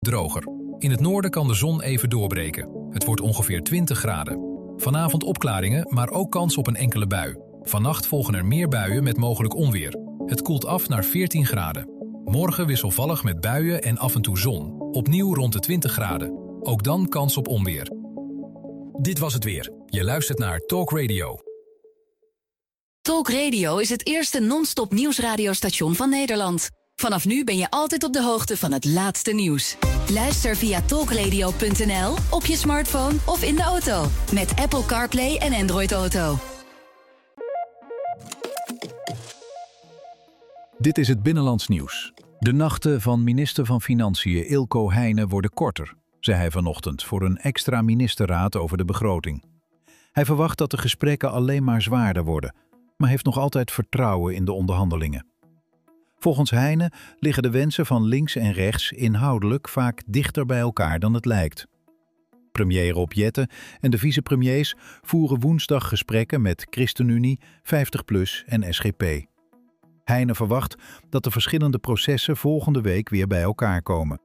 Droger. In het noorden kan de zon even doorbreken. Het wordt ongeveer 20 graden. Vanavond opklaringen, maar ook kans op een enkele bui. Vannacht volgen er meer buien met mogelijk onweer. Het koelt af naar 14 graden. Morgen wisselvallig met buien en af en toe zon. Opnieuw rond de 20 graden. Ook dan kans op onweer. Dit was het weer. Je luistert naar Talk Radio. Talk Radio is het eerste non-stop nieuwsradiostation van Nederland. Vanaf nu ben je altijd op de hoogte van het laatste nieuws. Luister via talkradio.nl, op je smartphone of in de auto. Met Apple CarPlay en Android Auto. Dit is het Binnenlands Nieuws. De nachten van minister van Financiën Ilko Heijnen worden korter, zei hij vanochtend voor een extra ministerraad over de begroting. Hij verwacht dat de gesprekken alleen maar zwaarder worden, maar heeft nog altijd vertrouwen in de onderhandelingen. Volgens Heijnen liggen de wensen van links en rechts inhoudelijk vaak dichter bij elkaar dan het lijkt. Premier Rob Jetten en de vicepremiers voeren woensdag gesprekken met ChristenUnie, 50PLUS en SGP. Heijnen verwacht dat de verschillende processen volgende week weer bij elkaar komen.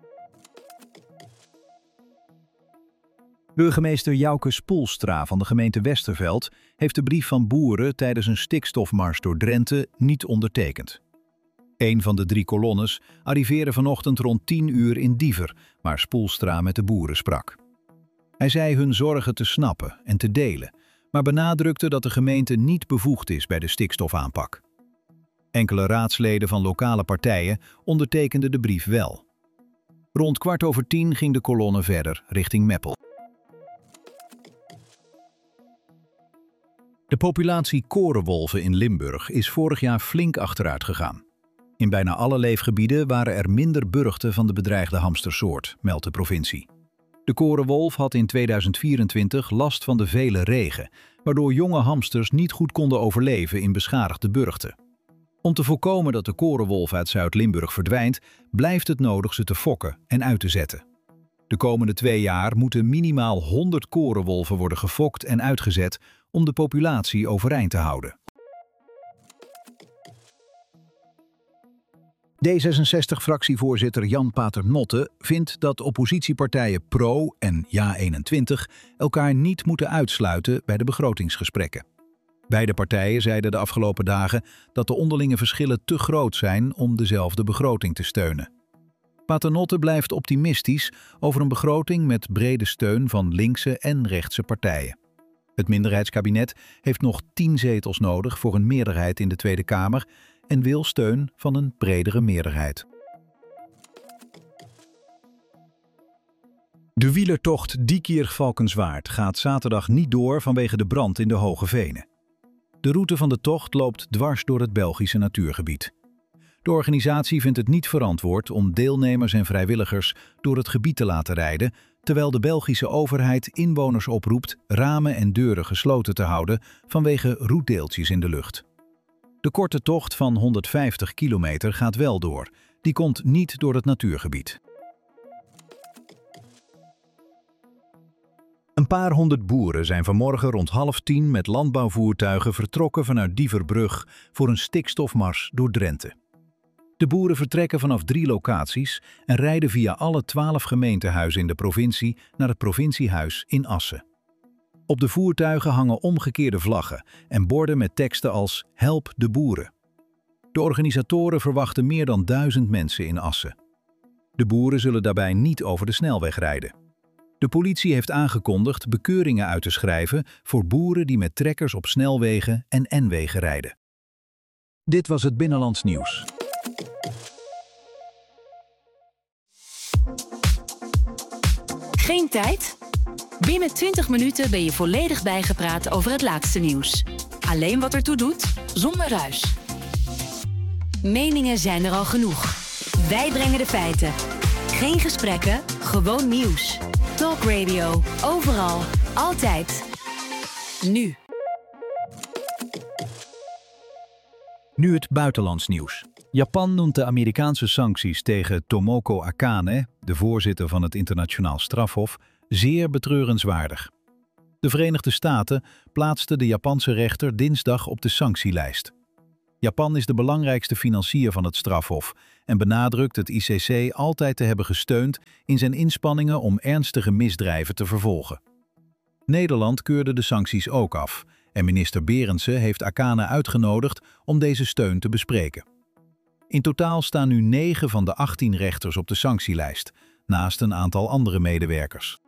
Burgemeester Jouke Spoelstra van de gemeente Westerveld heeft de brief van boeren tijdens een stikstofmars door Drenthe niet ondertekend. Een van de 3 kolonnes arriveerde vanochtend rond 10 uur in Diever, waar Spoelstra met de boeren sprak. Hij zei hun zorgen te snappen en te delen, maar benadrukte dat de gemeente niet bevoegd is bij de stikstofaanpak. Enkele raadsleden van lokale partijen ondertekenden de brief wel. Rond 9:15 ging de kolonne verder richting Meppel. De populatie korenwolven in Limburg is vorig jaar flink achteruit gegaan. In bijna alle leefgebieden waren er minder burchten van de bedreigde hamstersoort, meldt de provincie. De korenwolf had in 2024 last van de vele regen, waardoor jonge hamsters niet goed konden overleven in beschadigde burchten. Om te voorkomen dat de korenwolf uit Zuid-Limburg verdwijnt, blijft het nodig ze te fokken en uit te zetten. De komende 2 jaar moeten minimaal 100 korenwolven worden gefokt en uitgezet om de populatie overeind te houden. D66-fractievoorzitter Jan Paternotte vindt dat oppositiepartijen PRO en JA21 elkaar niet moeten uitsluiten bij de begrotingsgesprekken. Beide partijen zeiden de afgelopen dagen dat de onderlinge verschillen te groot zijn om dezelfde begroting te steunen. Paternotte blijft optimistisch over een begroting met brede steun van linkse en rechtse partijen. Het minderheidskabinet heeft nog 10 zetels nodig voor een meerderheid in de Tweede Kamer en wil steun van een bredere meerderheid. De wielertocht Diekirch-Valkenswaard gaat zaterdag niet door vanwege de brand in de Hoge Venen. De route van de tocht loopt dwars door het Belgische natuurgebied. De organisatie vindt het niet verantwoord om deelnemers en vrijwilligers door het gebied te laten rijden, terwijl de Belgische overheid inwoners oproept ramen en deuren gesloten te houden vanwege roetdeeltjes in de lucht. De korte tocht van 150 kilometer gaat wel door. Die komt niet door het natuurgebied. Een paar honderd boeren zijn vanmorgen rond 9:30 met landbouwvoertuigen vertrokken vanuit Dieverbrug voor een stikstofmars door Drenthe. De boeren vertrekken vanaf 3 locaties en rijden via alle 12 gemeentehuizen in de provincie naar het provinciehuis in Assen. Op de voertuigen hangen omgekeerde vlaggen en borden met teksten als Help de boeren. De organisatoren verwachten meer dan 1000 mensen in Assen. De boeren zullen daarbij niet over de snelweg rijden. De politie heeft aangekondigd bekeuringen uit te schrijven voor boeren die met trekkers op snelwegen en N-wegen rijden. Dit was het Binnenlands Nieuws. Geen tijd? Binnen 20 minuten ben je volledig bijgepraat over het laatste nieuws. Alleen wat ertoe doet, zonder ruis. Meningen zijn er al genoeg. Wij brengen de feiten. Geen gesprekken, gewoon nieuws. Talk Radio, overal, altijd. Nu. Nu het buitenlands nieuws. Japan noemt de Amerikaanse sancties tegen Tomoko Akane, de voorzitter van het Internationaal Strafhof, zeer betreurenswaardig. De Verenigde Staten plaatsten de Japanse rechter dinsdag op de sanctielijst. Japan is de belangrijkste financier van het strafhof en benadrukt het ICC altijd te hebben gesteund in zijn inspanningen om ernstige misdrijven te vervolgen. Nederland keurde de sancties ook af en minister Berendse heeft Akane uitgenodigd om deze steun te bespreken. In totaal staan nu 9 van de 18 rechters op de sanctielijst, naast een aantal andere medewerkers.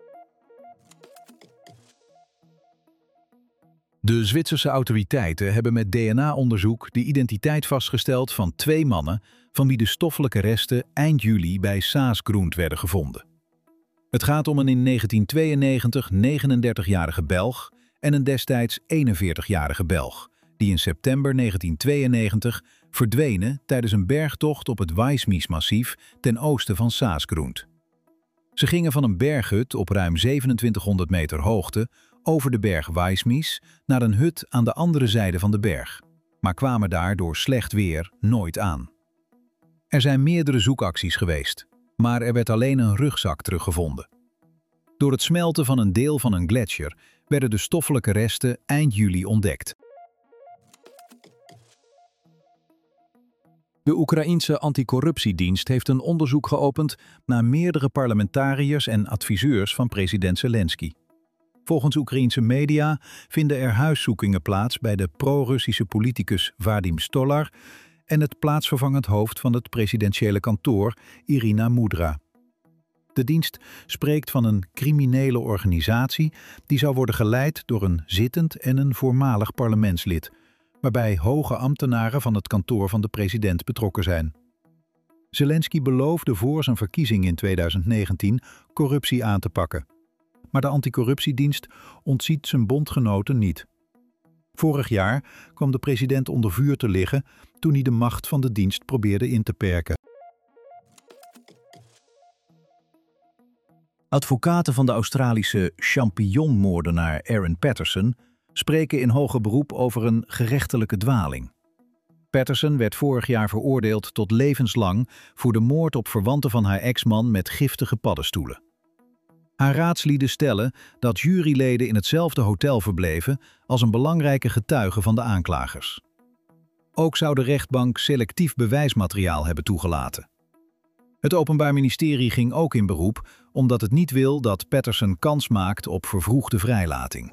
De Zwitserse autoriteiten hebben met DNA-onderzoek de identiteit vastgesteld van 2 mannen van wie de stoffelijke resten eind juli bij Saas-Grund werden gevonden. Het gaat om een in 1992 39-jarige Belg en een destijds 41-jarige Belg, die in september 1992 verdwenen tijdens een bergtocht op het Wijsmies-massief ten oosten van Saas-Grund. Ze gingen van een berghut op ruim 2700 meter hoogte over de berg Wijsmies naar een hut aan de andere zijde van de berg, maar kwamen daar door slecht weer nooit aan. Er zijn meerdere zoekacties geweest, maar er werd alleen een rugzak teruggevonden. Door het smelten van een deel van een gletsjer werden de stoffelijke resten eind juli ontdekt. De Oekraïense anticorruptiedienst heeft een onderzoek geopend naar meerdere parlementariërs en adviseurs van president Zelensky. Volgens Oekraïense media vinden er huiszoekingen plaats bij de pro-Russische politicus Vadim Stolar en het plaatsvervangend hoofd van het presidentiële kantoor, Irina Mudra. De dienst spreekt van een criminele organisatie die zou worden geleid door een zittend en een voormalig parlementslid, waarbij hoge ambtenaren van het kantoor van de president betrokken zijn. Zelensky beloofde voor zijn verkiezing in 2019 corruptie aan te pakken. Maar de anticorruptiedienst ontziet zijn bondgenoten niet. Vorig jaar kwam de president onder vuur te liggen toen hij de macht van de dienst probeerde in te perken. Advocaten van de Australische champignonmoordenaar Aaron Patterson spreken in hoger beroep over een gerechtelijke dwaling. Patterson werd vorig jaar veroordeeld tot levenslang voor de moord op verwanten van haar ex-man met giftige paddenstoelen. Haar raadslieden stellen dat juryleden in hetzelfde hotel verbleven als een belangrijke getuige van de aanklagers. Ook zou de rechtbank selectief bewijsmateriaal hebben toegelaten. Het Openbaar Ministerie ging ook in beroep omdat het niet wil dat Patterson kans maakt op vervroegde vrijlating.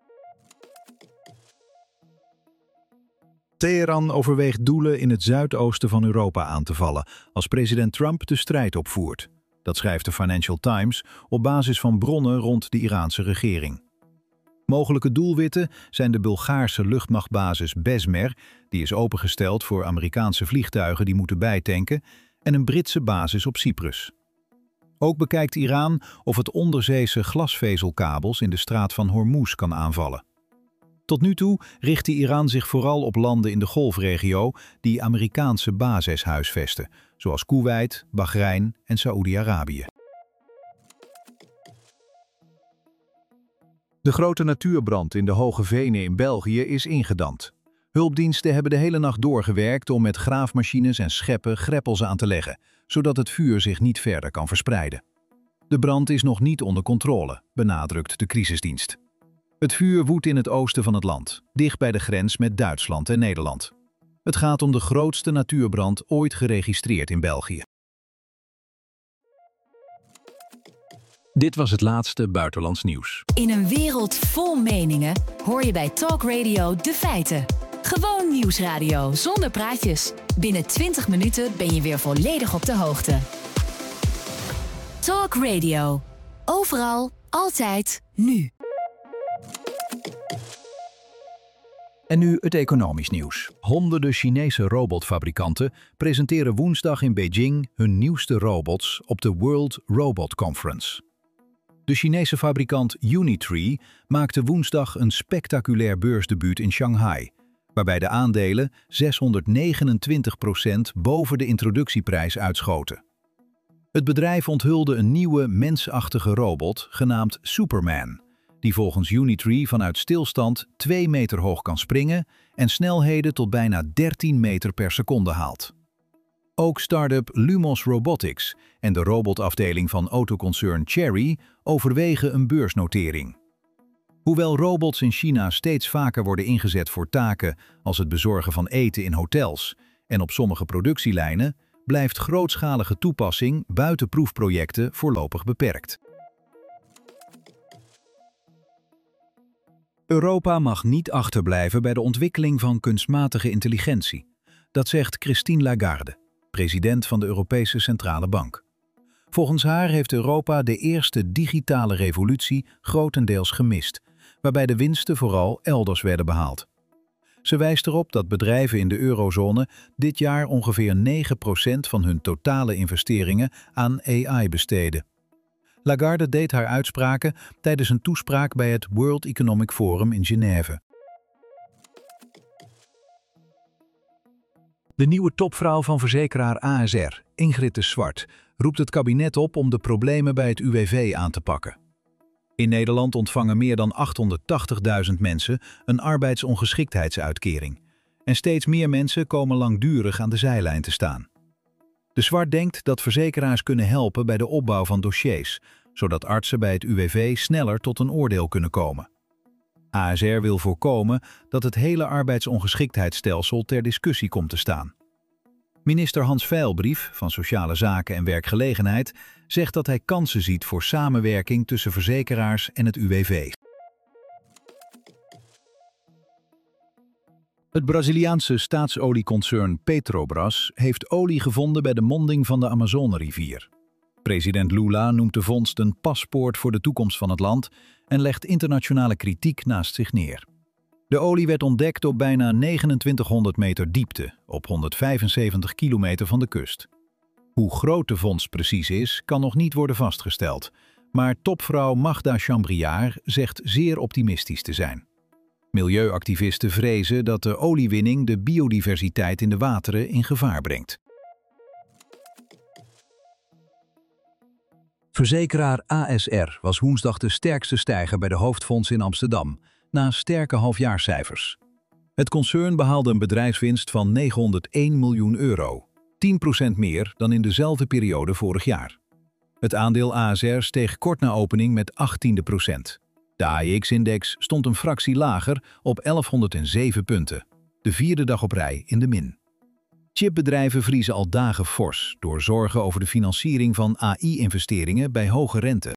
Teheran overweegt doelen in het zuidoosten van Europa aan te vallen als president Trump de strijd opvoert. Dat schrijft de Financial Times op basis van bronnen rond de Iraanse regering. Mogelijke doelwitten zijn de Bulgaarse luchtmachtbasis Besmer, die is opengesteld voor Amerikaanse vliegtuigen die moeten bijtanken, en een Britse basis op Cyprus. Ook bekijkt Iran of het onderzeese glasvezelkabels in de straat van Hormuz kan aanvallen. Tot nu toe richtte Iran zich vooral op landen in de Golfregio die Amerikaanse bases huisvesten, zoals Koeweit, Bahrein en Saoedi-Arabië. De grote natuurbrand in de Hoge Venen in België is ingedamd. Hulpdiensten hebben de hele nacht doorgewerkt om met graafmachines en scheppen greppels aan te leggen, zodat het vuur zich niet verder kan verspreiden. De brand is nog niet onder controle, benadrukt de crisisdienst. Het vuur woedt in het oosten van het land, dicht bij de grens met Duitsland en Nederland. Het gaat om de grootste natuurbrand ooit geregistreerd in België. Dit was het laatste buitenlands nieuws. In een wereld vol meningen hoor je bij Talk Radio de feiten. Gewoon nieuwsradio zonder praatjes. Binnen 20 minuten ben je weer volledig op de hoogte. Talk Radio. Overal, altijd, nu. En nu het economisch nieuws. Honderden Chinese robotfabrikanten presenteren woensdag in Beijing hun nieuwste robots op de World Robot Conference. De Chinese fabrikant Unitree maakte woensdag een spectaculair beursdebuut in Shanghai, waarbij de aandelen 629% boven de introductieprijs uitschoten. Het bedrijf onthulde een nieuwe mensachtige robot genaamd Superman, die volgens Unitree vanuit stilstand 2 meter hoog kan springen en snelheden tot bijna 13 meter per seconde haalt. Ook start-up Lumos Robotics en de robotafdeling van autoconcern Chery overwegen een beursnotering. Hoewel robots in China steeds vaker worden ingezet voor taken als het bezorgen van eten in hotels en op sommige productielijnen, blijft grootschalige toepassing buiten proefprojecten voorlopig beperkt. Europa mag niet achterblijven bij de ontwikkeling van kunstmatige intelligentie. Dat zegt Christine Lagarde, president van de Europese Centrale Bank. Volgens haar heeft Europa de eerste digitale revolutie grotendeels gemist, waarbij de winsten vooral elders werden behaald. Ze wijst erop dat bedrijven in de eurozone dit jaar ongeveer 9% van hun totale investeringen aan AI besteden. Lagarde deed haar uitspraken tijdens een toespraak bij het World Economic Forum in Genève. De nieuwe topvrouw van verzekeraar ASR, Ingrid de Swart, roept het kabinet op om de problemen bij het UWV aan te pakken. In Nederland ontvangen meer dan 880.000 mensen een arbeidsongeschiktheidsuitkering. En steeds meer mensen komen langdurig aan de zijlijn te staan. De Swart denkt dat verzekeraars kunnen helpen bij de opbouw van dossiers, zodat artsen bij het UWV sneller tot een oordeel kunnen komen. ASR wil voorkomen dat het hele arbeidsongeschiktheidsstelsel ter discussie komt te staan. Minister Hans Veilbrief van Sociale Zaken en Werkgelegenheid zegt dat hij kansen ziet voor samenwerking tussen verzekeraars en het UWV. Het Braziliaanse staatsolieconcern Petrobras heeft olie gevonden bij de monding van de Amazonerivier. President Lula noemt de vondst een paspoort voor de toekomst van het land en legt internationale kritiek naast zich neer. De olie werd ontdekt op bijna 2900 meter diepte, op 175 kilometer van de kust. Hoe groot de vondst precies is, kan nog niet worden vastgesteld, maar topvrouw Magda Chambriard zegt zeer optimistisch te zijn. Milieuactivisten vrezen dat de oliewinning de biodiversiteit in de wateren in gevaar brengt. Verzekeraar ASR was woensdag de sterkste stijger bij de hoofdfonds in Amsterdam, na sterke halfjaarscijfers. Het concern behaalde een bedrijfswinst van €901 miljoen, 10% meer dan in dezelfde periode vorig jaar. Het aandeel ASR steeg kort na opening met 18%. De AEX-index stond een fractie lager op 1107 punten, de vierde dag op rij in de min. Chipbedrijven vriezen al dagen fors door zorgen over de financiering van AI-investeringen bij hoge rente.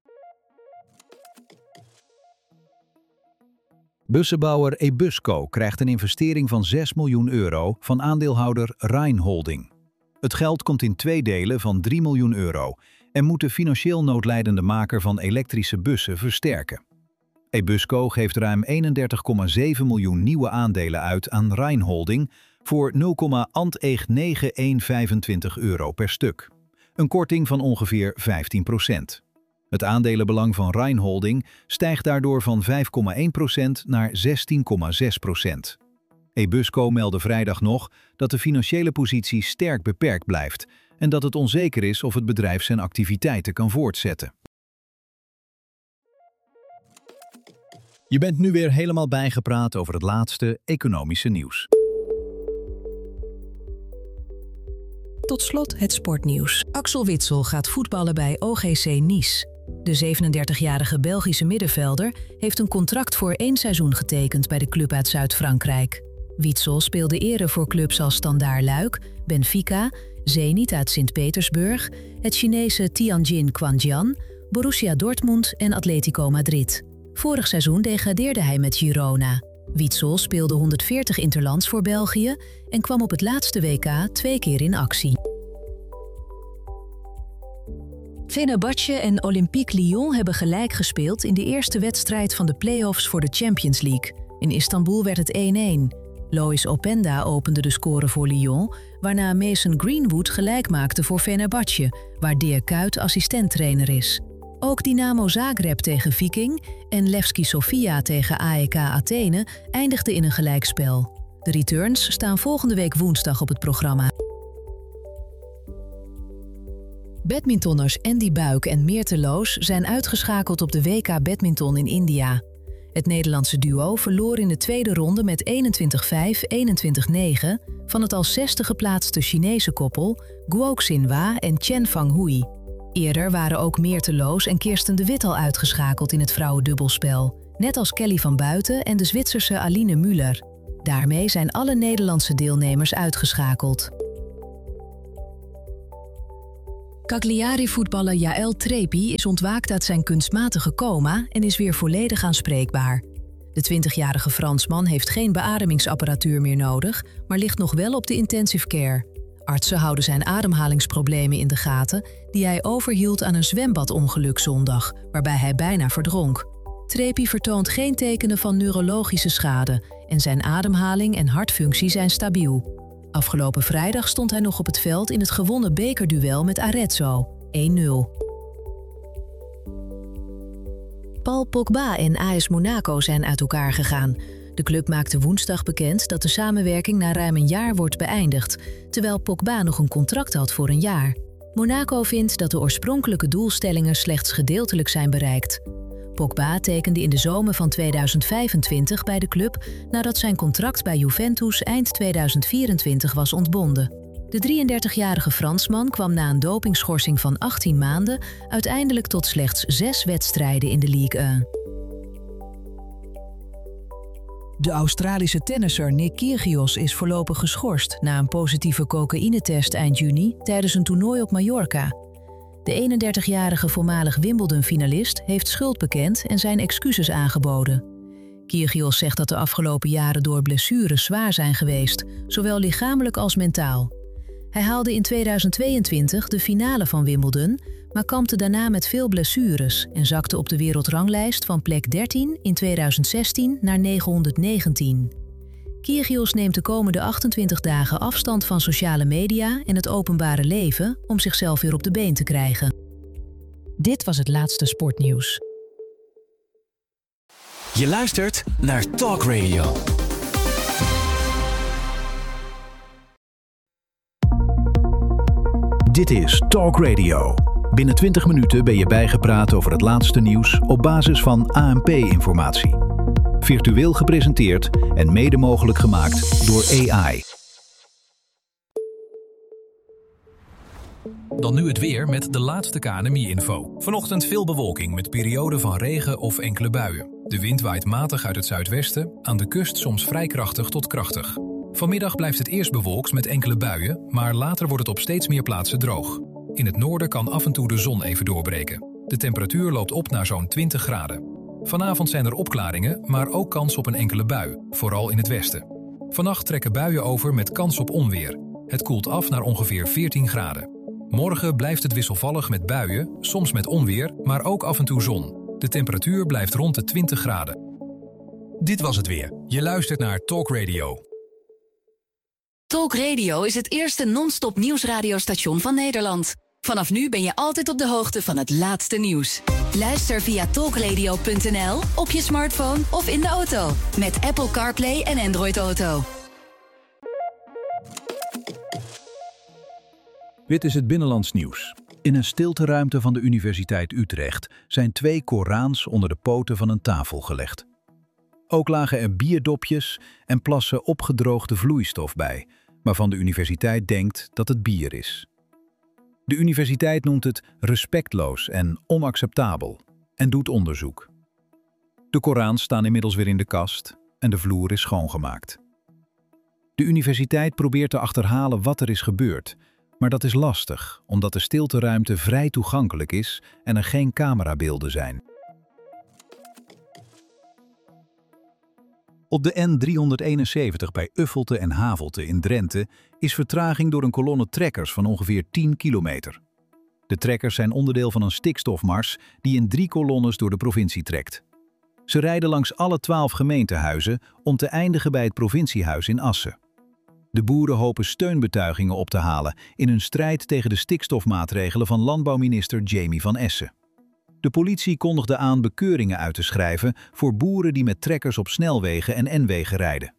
Bussenbouwer Ebusco krijgt een investering van €6 miljoen van aandeelhouder Rhine Holding. Het geld komt in twee delen van €3 miljoen en moet de financieel noodlijdende maker van elektrische bussen versterken. Ebusco geeft ruim 31,7 miljoen nieuwe aandelen uit aan Rhine Holding voor €0,99125 per stuk. Een korting van ongeveer 15%. Het aandelenbelang van Rhine Holding stijgt daardoor van 5,1% naar 16,6%. Ebusco meldde vrijdag nog dat de financiële positie sterk beperkt blijft en dat het onzeker is of het bedrijf zijn activiteiten kan voortzetten. Je bent nu weer helemaal bijgepraat over het laatste economische nieuws. Tot slot het sportnieuws. Axel Witsel gaat voetballen bij OGC Nice. De 37-jarige Belgische middenvelder heeft een contract voor 1 seizoen getekend bij de club uit Zuid-Frankrijk. Witsel speelde eerder voor clubs als Standard Luik, Benfica, Zenit uit Sint-Petersburg, het Chinese Tianjin Quanjian, Borussia Dortmund en Atletico Madrid. Vorig seizoen degradeerde hij met Girona. Witsel speelde 140 interlands voor België en kwam op het laatste WK 2 keer in actie. Fenerbahce en Olympique Lyon hebben gelijk gespeeld in de eerste wedstrijd van de play-offs voor de Champions League. In Istanbul werd het 1-1. Lois Openda opende de score voor Lyon, waarna Mason Greenwood gelijk maakte voor Fenerbahce, waar Dirk Kuyt assistenttrainer is. Ook Dynamo Zagreb tegen Viking en Levski Sofia tegen AEK Athene eindigden in een gelijkspel. De returns staan volgende week woensdag op het programma. Badmintonners Andy Buik en Meerte Loos zijn uitgeschakeld op de WK Badminton in India. Het Nederlandse duo verloor in de tweede ronde met 21-5, 21-9 van het als 6e geplaatste Chinese koppel Guo Xinhua en Chen Fanghui. Eerder waren ook Meerte Loos en Kirsten de Wit al uitgeschakeld in het vrouwendubbelspel. net als Kelly van Buiten en de Zwitserse Aline Müller. Daarmee zijn alle Nederlandse deelnemers uitgeschakeld. Cagliari-voetballer Jaël Trepi is ontwaakt uit zijn kunstmatige coma en is weer volledig aanspreekbaar. De 20-jarige Fransman heeft geen beademingsapparatuur meer nodig, maar ligt nog wel op de intensive care. Artsen houden zijn ademhalingsproblemen in de gaten, die hij overhield aan een zwembadongeluk zondag, waarbij hij bijna verdronk. Trepi vertoont geen tekenen van neurologische schade en zijn ademhaling en hartfunctie zijn stabiel. Afgelopen vrijdag stond hij nog op het veld in het gewonnen bekerduel met Arezzo, 1-0. Paul Pogba en AS Monaco zijn uit elkaar gegaan. De club maakte woensdag bekend dat de samenwerking na ruim een jaar wordt beëindigd, terwijl Pogba nog een contract had voor een jaar. Monaco vindt dat de oorspronkelijke doelstellingen slechts gedeeltelijk zijn bereikt. Pogba tekende in de zomer van 2025 bij de club nadat zijn contract bij Juventus eind 2024 was ontbonden. De 33-jarige Fransman kwam na een dopingschorsing van 18 maanden uiteindelijk tot slechts 6 wedstrijden in de Ligue 1. De Australische tennisser Nick Kyrgios is voorlopig geschorst na een positieve cocaïnetest eind juni tijdens een toernooi op Mallorca. De 31-jarige voormalig Wimbledon-finalist heeft schuld bekend en zijn excuses aangeboden. Kyrgios zegt dat de afgelopen jaren door blessures zwaar zijn geweest, zowel lichamelijk als mentaal. Hij haalde in 2022 de finale van Wimbledon, maar kampte daarna met veel blessures en zakte op de wereldranglijst van plek 13 in 2016 naar 919. Kyrgios neemt de komende 28 dagen afstand van sociale media en het openbare leven om zichzelf weer op de been te krijgen. Dit was het laatste sportnieuws. Je luistert naar Talk Radio. Dit is Talk Radio. Binnen 20 minuten ben je bijgepraat over het laatste nieuws op basis van ANP-informatie. Virtueel gepresenteerd en mede mogelijk gemaakt door AI. Dan nu het weer met de laatste KNMI-info. Vanochtend veel bewolking met perioden van regen of enkele buien. De wind waait matig uit het zuidwesten, aan de kust soms vrij krachtig tot krachtig. Vanmiddag blijft het eerst bewolkt met enkele buien, maar later wordt het op steeds meer plaatsen droog. In het noorden kan af en toe de zon even doorbreken. De temperatuur loopt op naar zo'n 20 graden. Vanavond zijn er opklaringen, maar ook kans op een enkele bui, vooral in het westen. Vannacht trekken buien over met kans op onweer. Het koelt af naar ongeveer 14 graden. Morgen blijft het wisselvallig met buien, soms met onweer, maar ook af en toe zon. De temperatuur blijft rond de 20 graden. Dit was het weer. Je luistert naar Talk Radio. Talk Radio is het eerste non-stop nieuwsradiostation van Nederland. Vanaf nu ben je altijd op de hoogte van het laatste nieuws. Luister via talkradio.nl, op je smartphone of in de auto. Met Apple CarPlay en Android Auto. Dit is het Binnenlands nieuws. In een stilteruimte van de Universiteit Utrecht zijn 2 Korans onder de poten van een tafel gelegd. Ook lagen er bierdopjes en plassen opgedroogde vloeistof bij, waarvan de universiteit denkt dat het bier is. De universiteit noemt het respectloos en onacceptabel en doet onderzoek. De Korans staan inmiddels weer in de kast en de vloer is schoongemaakt. De universiteit probeert te achterhalen wat er is gebeurd, maar dat is lastig omdat de stilteruimte vrij toegankelijk is en er geen camerabeelden zijn. Op de N371 bij Uffelte en Havelte in Drenthe is vertraging door een kolonne trekkers van ongeveer 10 kilometer. De trekkers zijn onderdeel van een stikstofmars die in 3 kolonnes door de provincie trekt. Ze rijden langs alle 12 gemeentehuizen om te eindigen bij het provinciehuis in Assen. De boeren hopen steunbetuigingen op te halen in hun strijd tegen de stikstofmaatregelen van landbouwminister Jamie van Essen. De politie kondigde aan bekeuringen uit te schrijven voor boeren die met trekkers op snelwegen en N-wegen rijden.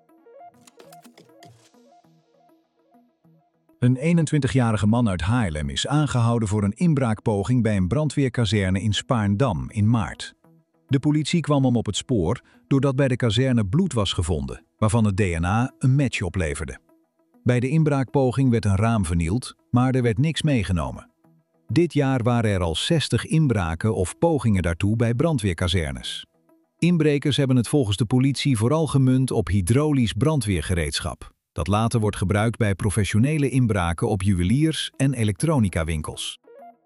Een 21-jarige man uit Haarlem is aangehouden voor een inbraakpoging bij een brandweerkazerne in Spaarndam in maart. De politie kwam hem op het spoor doordat bij de kazerne bloed was gevonden, waarvan het DNA een match opleverde. Bij de inbraakpoging werd een raam vernield, maar er werd niks meegenomen. Dit jaar waren er al 60 inbraken of pogingen daartoe bij brandweerkazernes. Inbrekers hebben het volgens de politie vooral gemunt op hydraulisch brandweergereedschap, dat later wordt gebruikt bij professionele inbraken op juweliers- en elektronicawinkels.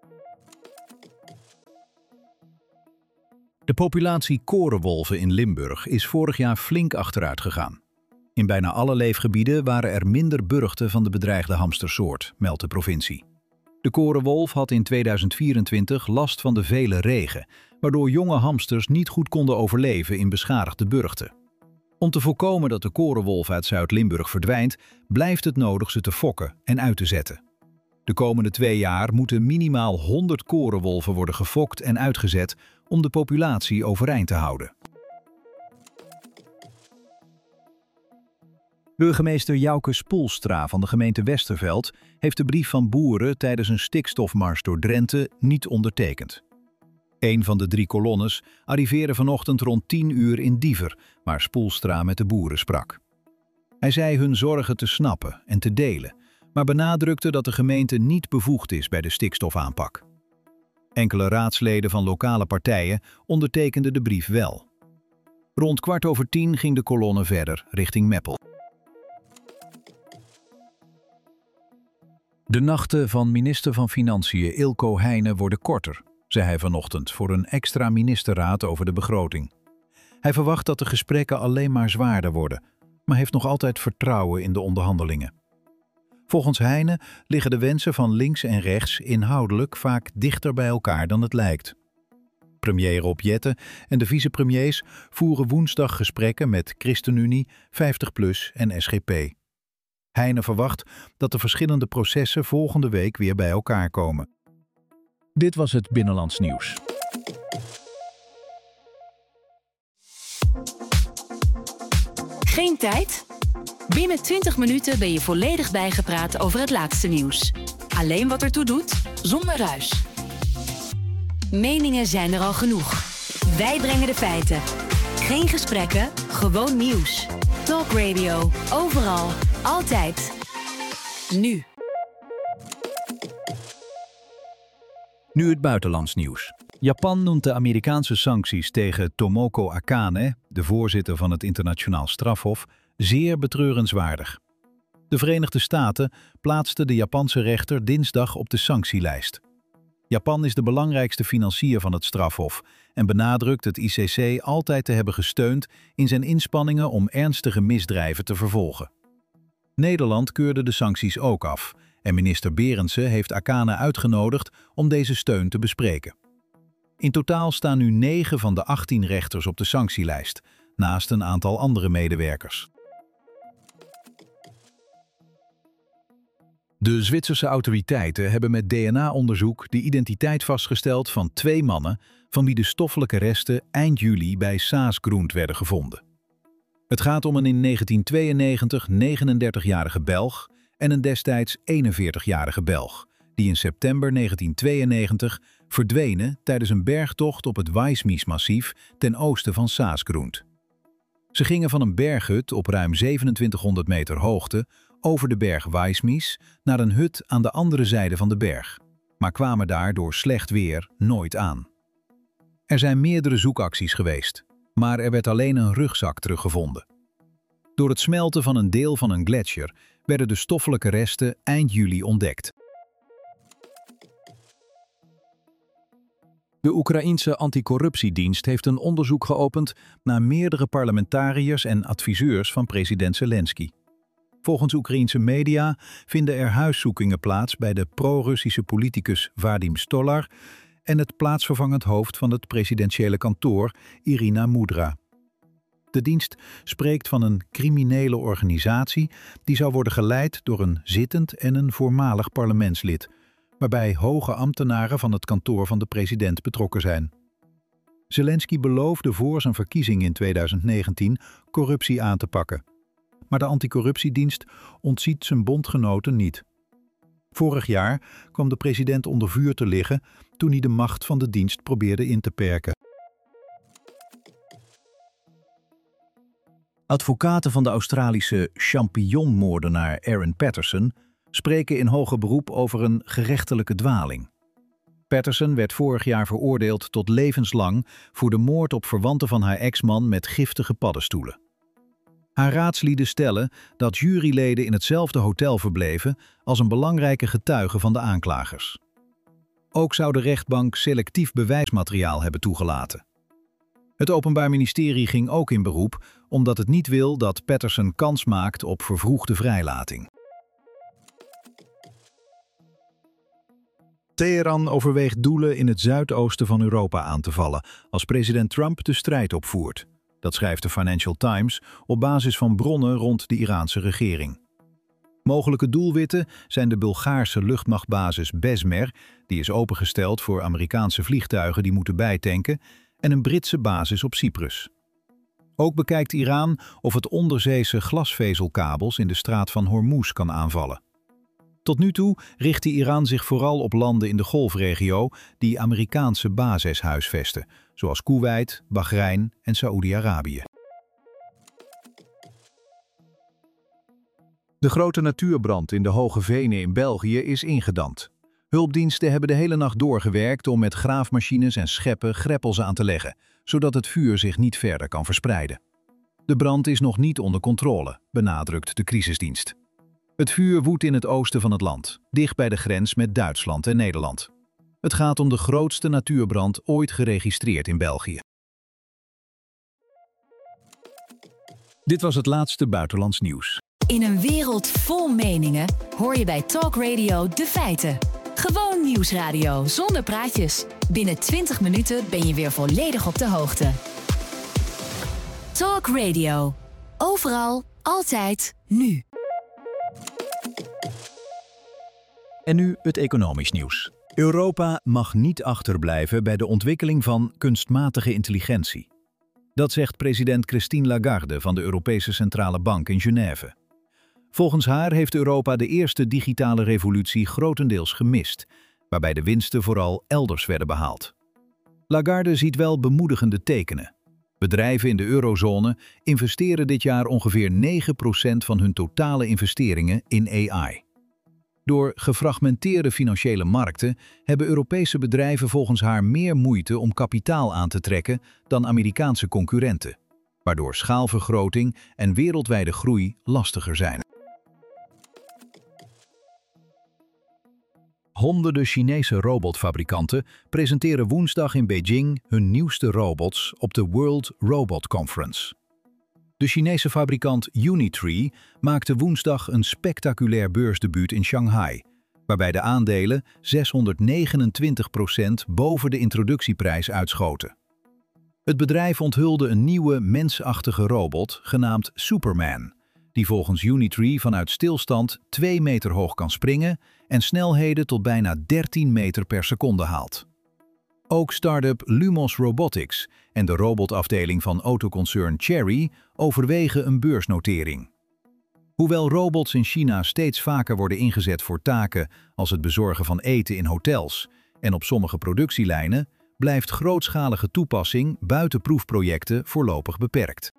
De populatie korenwolven in Limburg is vorig jaar flink achteruit gegaan. In bijna alle leefgebieden waren er minder burchten van de bedreigde hamstersoort, meldt de provincie. De korenwolf had in 2024 last van de vele regen, waardoor jonge hamsters niet goed konden overleven in beschadigde burchten. Om te voorkomen dat de korenwolf uit Zuid-Limburg verdwijnt, blijft het nodig ze te fokken en uit te zetten. De komende 2 jaar moeten minimaal 100 korenwolven worden gefokt en uitgezet om de populatie overeind te houden. Burgemeester Jouke Spoelstra van de gemeente Westerveld heeft de brief van boeren tijdens een stikstofmars door Drenthe niet ondertekend. Een van de 3 kolonnes arriveerde vanochtend rond 10 uur in Diever, waar Spoelstra met de boeren sprak. Hij zei hun zorgen te snappen en te delen, maar benadrukte dat de gemeente niet bevoegd is bij de stikstofaanpak. Enkele raadsleden van lokale partijen ondertekenden de brief wel. Rond 9:15 ging de kolonne verder richting Meppel. De nachten van minister van Financiën Ilko Heijnen worden korter, zei hij vanochtend voor een extra ministerraad over de begroting. Hij verwacht dat de gesprekken alleen maar zwaarder worden, maar heeft nog altijd vertrouwen in de onderhandelingen. Volgens Heijnen liggen de wensen van links en rechts inhoudelijk vaak dichter bij elkaar dan het lijkt. Premier Rob Jetten en de vicepremiers voeren woensdag gesprekken met ChristenUnie, 50PLUS en SGP. Heijnen verwacht dat de verschillende processen volgende week weer bij elkaar komen. Dit was het Binnenlands Nieuws. Geen tijd? Binnen 20 minuten ben je volledig bijgepraat over het laatste nieuws. Alleen wat ertoe doet, zonder ruis. Meningen zijn er al genoeg. Wij brengen de feiten. Geen gesprekken, gewoon nieuws. Talk Radio, overal, altijd. Nu. Nu het buitenlands nieuws. Japan noemt de Amerikaanse sancties tegen Tomoko Akane, de voorzitter van het Internationaal Strafhof, zeer betreurenswaardig. De Verenigde Staten plaatsten de Japanse rechter dinsdag op de sanctielijst. Japan is de belangrijkste financier van het strafhof en benadrukt het ICC altijd te hebben gesteund in zijn inspanningen om ernstige misdrijven te vervolgen. Nederland keurde de sancties ook af en minister Berendsen heeft Akane uitgenodigd om deze steun te bespreken. In totaal staan nu 9 van de 18 rechters op de sanctielijst, naast een aantal andere medewerkers. De Zwitserse autoriteiten hebben met DNA-onderzoek de identiteit vastgesteld van 2 mannen van wie de stoffelijke resten eind juli bij Saas-Grund werden gevonden. Het gaat om een in 1992 39-jarige Belg en een destijds 41-jarige Belg, die in september 1992 verdwenen tijdens een bergtocht op het Weissmies-massief ten oosten van Saas-Grund. Ze gingen van een berghut op ruim 2700 meter hoogte over de berg Weissmies naar een hut aan de andere zijde van de berg, maar kwamen daar door slecht weer nooit aan. Er zijn meerdere zoekacties geweest, maar er werd alleen een rugzak teruggevonden. Door het smelten van een deel van een gletsjer werden de stoffelijke resten eind juli ontdekt. De Oekraïense anticorruptiedienst heeft een onderzoek geopend naar meerdere parlementariërs en adviseurs van president Zelensky. Volgens Oekraïense media vinden er huiszoekingen plaats bij de pro-Russische politicus Vadim Stolar en het plaatsvervangend hoofd van het presidentiële kantoor, Irina Mudra. De dienst spreekt van een criminele organisatie die zou worden geleid door een zittend en een voormalig parlementslid, waarbij hoge ambtenaren van het kantoor van de president betrokken zijn. Zelensky beloofde voor zijn verkiezing in 2019 corruptie aan te pakken. Maar de anticorruptiedienst ontziet zijn bondgenoten niet. Vorig jaar kwam de president onder vuur te liggen toen hij de macht van de dienst probeerde in te perken. Advocaten van de Australische champignonmoordenaar Aaron Patterson spreken in hoger beroep over een gerechtelijke dwaling. Patterson werd vorig jaar veroordeeld tot levenslang voor de moord op verwanten van haar ex-man met giftige paddenstoelen. Haar raadslieden stellen dat juryleden in hetzelfde hotel verbleven als een belangrijke getuige van de aanklagers. Ook zou de rechtbank selectief bewijsmateriaal hebben toegelaten. Het Openbaar Ministerie ging ook in beroep omdat het niet wil dat Patterson kans maakt op vervroegde vrijlating. Teheran overweegt doelen in het zuidoosten van Europa aan te vallen als president Trump de strijd opvoert. Dat schrijft de Financial Times op basis van bronnen rond de Iraanse regering. Mogelijke doelwitten zijn de Bulgaarse luchtmachtbasis Besmer, die is opengesteld voor Amerikaanse vliegtuigen die moeten bijtanken, en een Britse basis op Cyprus. Ook bekijkt Iran of het onderzeese glasvezelkabels in de straat van Hormuz kan aanvallen. Tot nu toe richtte Iran zich vooral op landen in de Golfregio die Amerikaanse bases huisvesten, zoals Koeweit, Bahrein en Saoedi-Arabië. De grote natuurbrand in de Hoge Venen in België is ingedamd. Hulpdiensten hebben de hele nacht doorgewerkt om met graafmachines en scheppen greppels aan te leggen, zodat het vuur zich niet verder kan verspreiden. De brand is nog niet onder controle, benadrukt de crisisdienst. Het vuur woedt in het oosten van het land, dicht bij de grens met Duitsland en Nederland. Het gaat om de grootste natuurbrand ooit geregistreerd in België. Dit was het laatste buitenlands nieuws. In een wereld vol meningen hoor je bij Talk Radio de feiten. Gewoon nieuwsradio zonder praatjes. Binnen 20 minuten ben je weer volledig op de hoogte. Talk Radio. Overal, altijd, nu. En nu het economisch nieuws. Europa mag niet achterblijven bij de ontwikkeling van kunstmatige intelligentie. Dat zegt president Christine Lagarde van de Europese Centrale Bank in Genève. Volgens haar heeft Europa de eerste digitale revolutie grotendeels gemist, waarbij de winsten vooral elders werden behaald. Lagarde ziet wel bemoedigende tekenen. Bedrijven in de eurozone investeren dit jaar ongeveer 9% van hun totale investeringen in AI. Door gefragmenteerde financiële markten hebben Europese bedrijven volgens haar meer moeite om kapitaal aan te trekken dan Amerikaanse concurrenten, waardoor schaalvergroting en wereldwijde groei lastiger zijn. Honderden Chinese robotfabrikanten presenteren woensdag in Beijing hun nieuwste robots op de World Robot Conference. De Chinese fabrikant Unitree maakte woensdag een spectaculair beursdebuut in Shanghai, waarbij de aandelen 629% boven de introductieprijs uitschoten. Het bedrijf onthulde een nieuwe mensachtige robot genaamd Superman, die volgens Unitree vanuit stilstand 2 meter hoog kan springen en snelheden tot bijna 13 meter per seconde haalt. Ook start-up Lumos Robotics en de robotafdeling van autoconcern Chery overwegen een beursnotering. Hoewel robots in China steeds vaker worden ingezet voor taken als het bezorgen van eten in hotels en op sommige productielijnen, blijft grootschalige toepassing buiten proefprojecten voorlopig beperkt.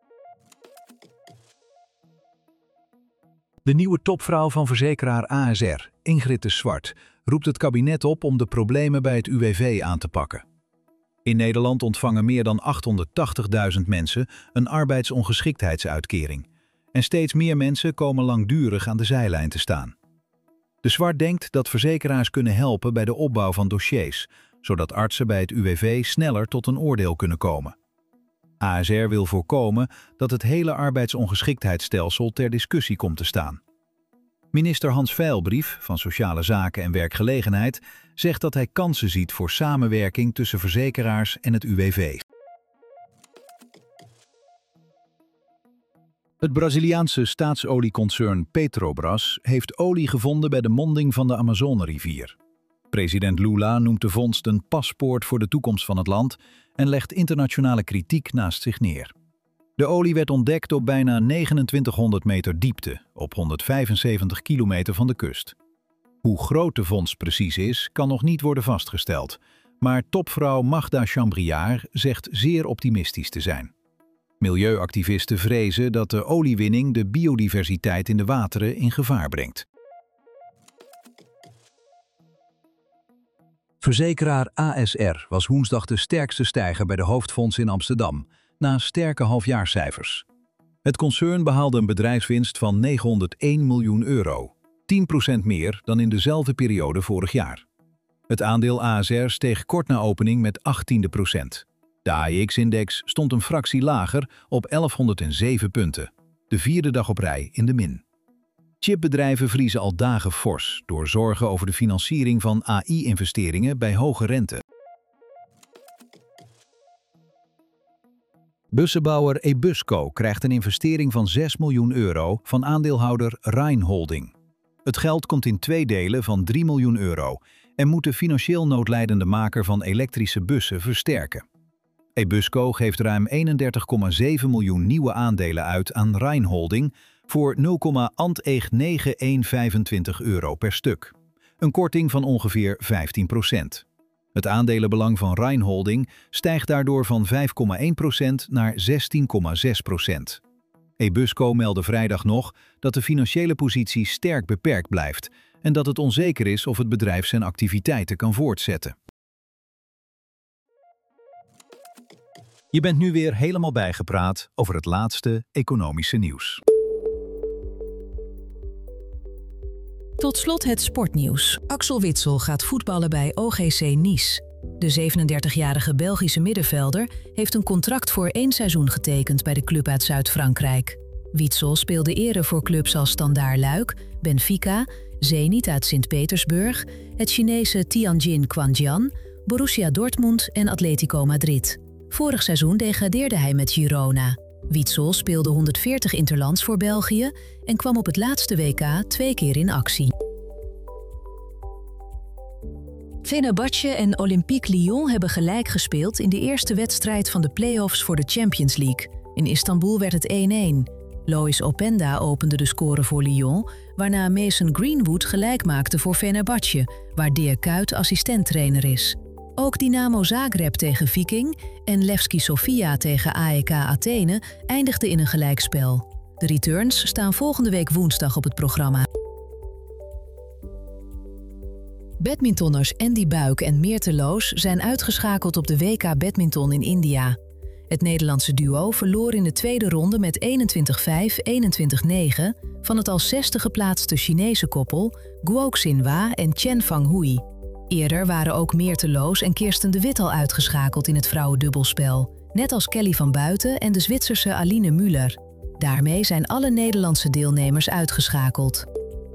De nieuwe topvrouw van verzekeraar ASR, Ingrid de Swart, roept het kabinet op om de problemen bij het UWV aan te pakken. In Nederland ontvangen meer dan 880.000 mensen een arbeidsongeschiktheidsuitkering. En steeds meer mensen komen langdurig aan de zijlijn te staan. De Swart denkt dat verzekeraars kunnen helpen bij de opbouw van dossiers, zodat artsen bij het UWV sneller tot een oordeel kunnen komen. ASR wil voorkomen dat het hele arbeidsongeschiktheidsstelsel ter discussie komt te staan. Minister Hans Veilbrief van Sociale Zaken en Werkgelegenheid zegt dat hij kansen ziet voor samenwerking tussen verzekeraars en het UWV. Het Braziliaanse staatsolieconcern Petrobras heeft olie gevonden bij de monding van de Amazonerivier. President Lula noemt de vondst een paspoort voor de toekomst van het land en legt internationale kritiek naast zich neer. De olie werd ontdekt op bijna 2900 meter diepte, op 175 kilometer van de kust. Hoe groot de vondst precies is, kan nog niet worden vastgesteld, maar topvrouw Magda Chambriard zegt zeer optimistisch te zijn. Milieuactivisten vrezen dat de oliewinning de biodiversiteit in de wateren in gevaar brengt. Verzekeraar ASR was woensdag de sterkste stijger bij de hoofdfonds in Amsterdam, na sterke halfjaarscijfers. Het concern behaalde een bedrijfswinst van €901 miljoen, 10% meer dan in dezelfde periode vorig jaar. Het aandeel ASR steeg kort na opening met 18%. De AEX-index stond een fractie lager op 1107 punten, de vierde dag op rij in de min. Chipbedrijven vriezen al dagen fors door zorgen over de financiering van AI-investeringen bij hoge rente. Bussenbouwer Ebusco krijgt een investering van €6 miljoen van aandeelhouder Rhein Holding. Het geld komt in 2 delen van €3 miljoen en moet de financieel noodlijdende maker van elektrische bussen versterken. Ebusco geeft ruim 31,7 miljoen nieuwe aandelen uit aan Rhein Holding voor €0,99125 per stuk. Een korting van ongeveer 15%. Het aandelenbelang van Rhein Holding stijgt daardoor van 5,1% naar 16,6%. Ebusco meldde vrijdag nog dat de financiële positie sterk beperkt blijft en dat het onzeker is of het bedrijf zijn activiteiten kan voortzetten. Je bent nu weer helemaal bijgepraat over het laatste economische nieuws. Tot slot het sportnieuws. Axel Witsel gaat voetballen bij OGC Nice. De 37-jarige Belgische middenvelder heeft een contract voor 1 seizoen getekend bij de club uit Zuid-Frankrijk. Witsel speelde eerder voor clubs als Standard Luik, Benfica, Zenit uit Sint-Petersburg, het Chinese Tianjin Quanjian, Borussia Dortmund en Atletico Madrid. Vorig seizoen degradeerde hij met Girona. Witsel speelde 140 interlands voor België en kwam op het laatste WK 2 keer in actie. Fenerbahce en Olympique Lyon hebben gelijk gespeeld in de eerste wedstrijd van de play-offs voor de Champions League. In Istanbul werd het 1-1. Lois Openda opende de score voor Lyon, waarna Mason Greenwood gelijk maakte voor Fenerbahce, waar Dirk Kuyt assistenttrainer is. Ook Dynamo Zagreb tegen Viking en Levski Sofia tegen AEK Athene eindigden in een gelijkspel. De returns staan volgende week woensdag op het programma. Badmintonners Andy Buik en Meerte Loos zijn uitgeschakeld op de WK Badminton in India. Het Nederlandse duo verloor in de tweede ronde met 21-5, 21-9 van het als 6e geplaatste Chinese koppel Guo Xinhua en Chen Fanghui. Eerder waren ook Meerte Loos en Kirsten de Wit al uitgeschakeld in het vrouwendubbelspel, net als Kelly van Buiten en de Zwitserse Aline Müller. Daarmee zijn alle Nederlandse deelnemers uitgeschakeld.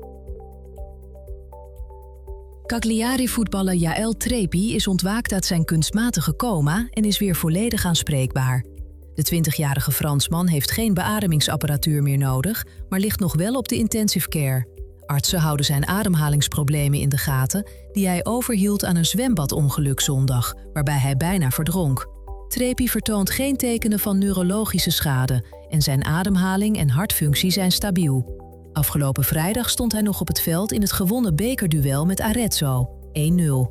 Cagliari-voetballer Jaël Trepi is ontwaakt uit zijn kunstmatige coma en is weer volledig aanspreekbaar. De 20-jarige Fransman heeft geen beademingsapparatuur meer nodig, maar ligt nog wel op de intensive care. Artsen houden zijn ademhalingsproblemen in de gaten, die hij overhield aan een zwembadongeluk zondag, waarbij hij bijna verdronk. Trepi vertoont geen tekenen van neurologische schade en zijn ademhaling en hartfunctie zijn stabiel. Afgelopen vrijdag stond hij nog op het veld in het gewonnen bekerduel met Arezzo, 1-0.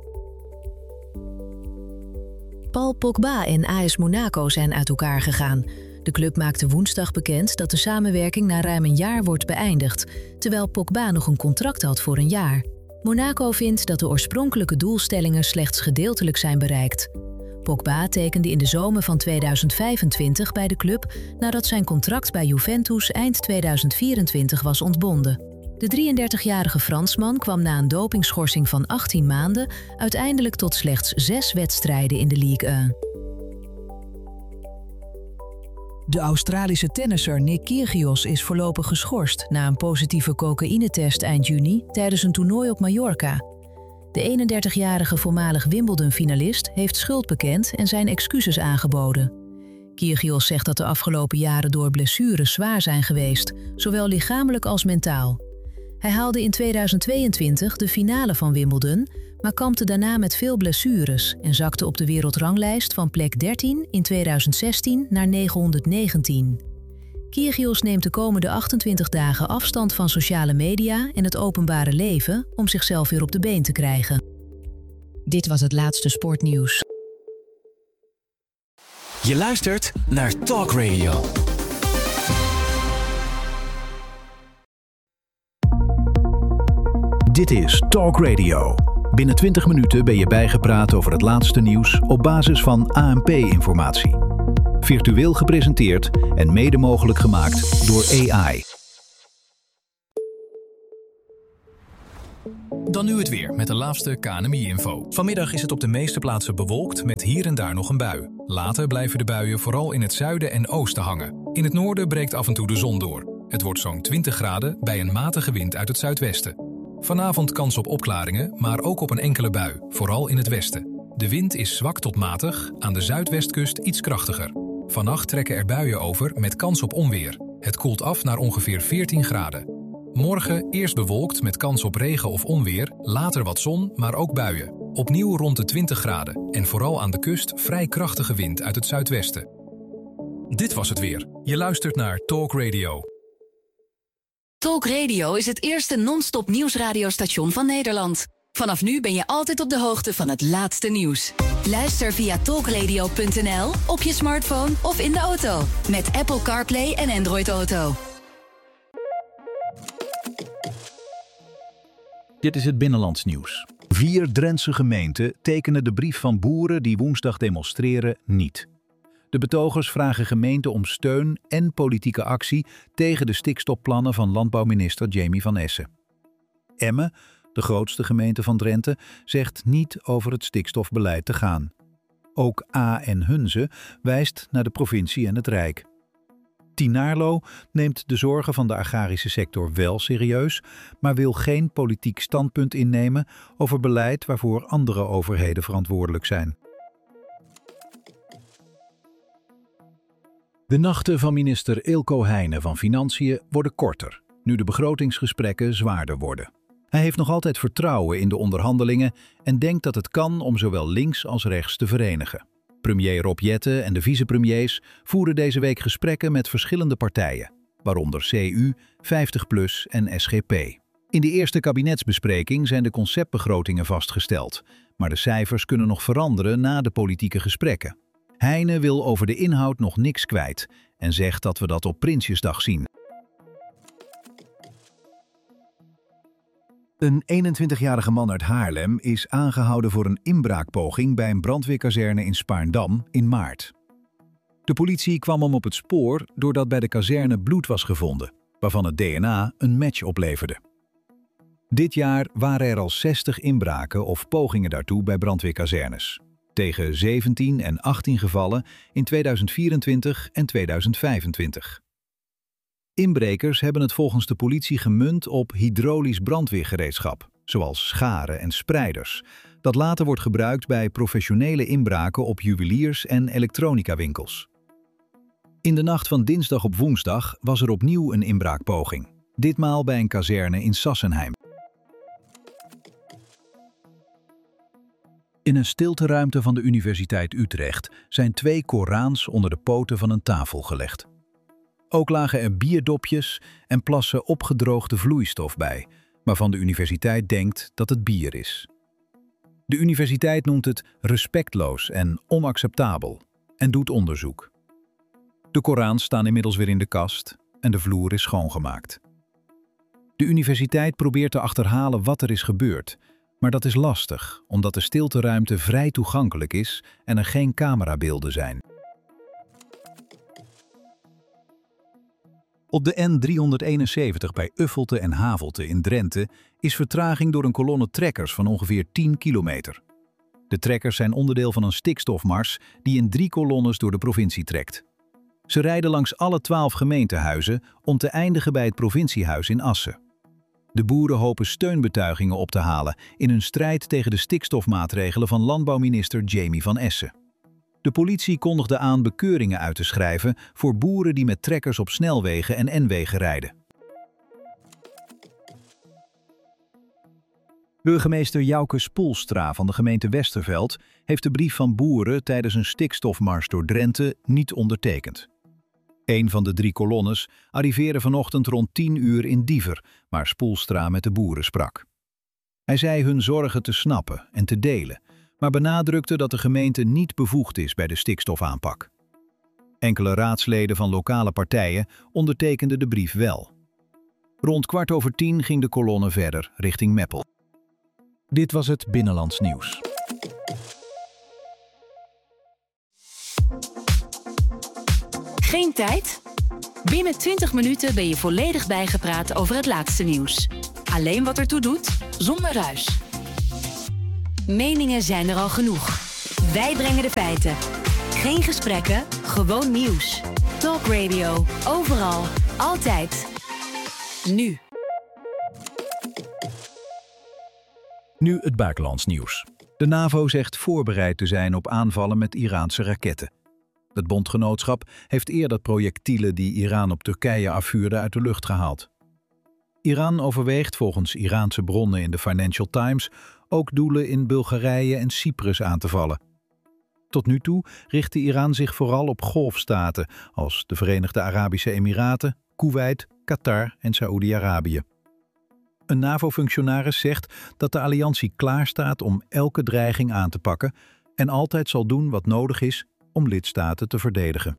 Paul Pogba en AS Monaco zijn uit elkaar gegaan. De club maakte woensdag bekend dat de samenwerking na ruim een jaar wordt beëindigd, terwijl Pogba nog een contract had voor een jaar. Monaco vindt dat de oorspronkelijke doelstellingen slechts gedeeltelijk zijn bereikt. Pogba tekende in de zomer van 2025 bij de club nadat zijn contract bij Juventus eind 2024 was ontbonden. De 33-jarige Fransman kwam na een dopingschorsing van 18 maanden uiteindelijk tot slechts 6 wedstrijden in de Ligue 1. De Australische tennisser Nick Kyrgios is voorlopig geschorst na een positieve cocaïnetest eind juni tijdens een toernooi op Mallorca. De 31-jarige voormalig Wimbledon-finalist heeft schuld bekend en zijn excuses aangeboden. Kyrgios zegt dat de afgelopen jaren door blessures zwaar zijn geweest, zowel lichamelijk als mentaal. Hij haalde in 2022 de finale van Wimbledon, maar kampte daarna met veel blessures en zakte op de wereldranglijst van plek 13 in 2016 naar 919. Kyrgios neemt de komende 28 dagen afstand van sociale media en het openbare leven om zichzelf weer op de been te krijgen. Dit was het laatste sportnieuws. Je luistert naar Talk Radio. Dit is Talk Radio. Binnen 20 minuten ben je bijgepraat over het laatste nieuws op basis van ANP-informatie. Virtueel gepresenteerd en mede mogelijk gemaakt door AI. Dan nu het weer met de laatste KNMI-info. Vanmiddag is het op de meeste plaatsen bewolkt met hier en daar nog een bui. Later blijven de buien vooral in het zuiden en oosten hangen. In het noorden breekt af en toe de zon door. Het wordt zo'n 20 graden bij een matige wind uit het zuidwesten. Vanavond kans op opklaringen, maar ook op een enkele bui, vooral in het westen. De wind is zwak tot matig, aan de zuidwestkust iets krachtiger. Vannacht trekken er buien over met kans op onweer. Het koelt af naar ongeveer 14 graden. Morgen eerst bewolkt met kans op regen of onweer, later wat zon, maar ook buien. Opnieuw rond de 20 graden en vooral aan de kust vrij krachtige wind uit het zuidwesten. Dit was het weer. Je luistert naar Talk Radio. Talk Radio is het eerste non-stop nieuwsradiostation van Nederland. Vanaf nu ben je altijd op de hoogte van het laatste nieuws. Luister via talkradio.nl, op je smartphone of in de auto. Met Apple CarPlay en Android Auto. Dit is het Binnenlands nieuws. 4 Drentse gemeenten tekenen de brief van boeren die woensdag demonstreren niet. De betogers vragen gemeenten om steun en politieke actie tegen de stikstofplannen van landbouwminister Jamie van Essen. Emmen, de grootste gemeente van Drenthe, zegt niet over het stikstofbeleid te gaan. Ook A en Hunze wijst naar de provincie en het Rijk. Tynaarlo neemt de zorgen van de agrarische sector wel serieus, maar wil geen politiek standpunt innemen over beleid waarvoor andere overheden verantwoordelijk zijn. De nachten van minister Eelco Heijnen van Financiën worden korter, nu de begrotingsgesprekken zwaarder worden. Hij heeft nog altijd vertrouwen in de onderhandelingen en denkt dat het kan om zowel links als rechts te verenigen. Premier Rob Jetten en de vicepremiers voeren deze week gesprekken met verschillende partijen, waaronder CU, 50PLUS en SGP. In de eerste kabinetsbespreking zijn de conceptbegrotingen vastgesteld, maar de cijfers kunnen nog veranderen na de politieke gesprekken. Heijnen wil over de inhoud nog niks kwijt en zegt dat we dat op Prinsjesdag zien. Een 21-jarige man uit Haarlem is aangehouden voor een inbraakpoging bij een brandweerkazerne in Spaarndam in maart. De politie kwam hem op het spoor doordat bij de kazerne bloed was gevonden, waarvan het DNA een match opleverde. Dit jaar waren er al 60 inbraken of pogingen daartoe bij brandweerkazernes, tegen 17 en 18 gevallen in 2024 en 2025. Inbrekers hebben het volgens de politie gemunt op hydraulisch brandweergereedschap, zoals scharen en spreiders, dat later wordt gebruikt bij professionele inbraken op juweliers- en elektronicawinkels. In de nacht van dinsdag op woensdag was er opnieuw een inbraakpoging, ditmaal bij een kazerne in Sassenheim. In een stilteruimte van de Universiteit Utrecht zijn 2 Korans onder de poten van een tafel gelegd. Ook lagen er bierdopjes en plassen opgedroogde vloeistof bij, waarvan de universiteit denkt dat het bier is. De universiteit noemt het respectloos en onacceptabel en doet onderzoek. De Korans staan inmiddels weer in de kast en de vloer is schoongemaakt. De universiteit probeert te achterhalen wat er is gebeurd, maar dat is lastig omdat de stilteruimte vrij toegankelijk is en er geen camerabeelden zijn. Op de N371 bij Uffelte en Havelte in Drenthe is vertraging door een kolonne trekkers van ongeveer 10 kilometer. De trekkers zijn onderdeel van een stikstofmars die in 3 kolonnes door de provincie trekt. Ze rijden langs alle 12 gemeentehuizen om te eindigen bij het provinciehuis in Assen. De boeren hopen steunbetuigingen op te halen in hun strijd tegen de stikstofmaatregelen van landbouwminister Jamie van Essen. De politie kondigde aan bekeuringen uit te schrijven voor boeren die met trekkers op snelwegen en N-wegen rijden. Burgemeester Jouke Spoelstra van de gemeente Westerveld heeft de brief van boeren tijdens een stikstofmars door Drenthe niet ondertekend. Een van de 3 kolonnes arriveerde vanochtend rond 10 uur in Diever, waar Spoelstra met de boeren sprak. Hij zei hun zorgen te snappen en te delen, maar benadrukte dat de gemeente niet bevoegd is bij de stikstofaanpak. Enkele raadsleden van lokale partijen ondertekenden de brief wel. Rond 9:15 ging de kolonne verder richting Meppel. Dit was het Binnenlands Nieuws. Geen tijd? Binnen 20 minuten ben je volledig bijgepraat over het laatste nieuws. Alleen wat ertoe doet, zonder ruis. Meningen zijn er al genoeg. Wij brengen de feiten. Geen gesprekken, gewoon nieuws. Talk Radio, overal, altijd. Nu. Nu het buitenlands nieuws. De NAVO zegt voorbereid te zijn op aanvallen met Iraanse raketten. Het bondgenootschap heeft eerder projectielen die Iran op Turkije afvuurde uit de lucht gehaald. Iran overweegt volgens Iraanse bronnen in de Financial Times ook doelen in Bulgarije en Cyprus aan te vallen. Tot nu toe richtte Iran zich vooral op golfstaten als de Verenigde Arabische Emiraten, Koeweit, Qatar en Saoedi-Arabië. Een NAVO-functionaris zegt dat de alliantie klaarstaat om elke dreiging aan te pakken en altijd zal doen wat nodig is om lidstaten te verdedigen.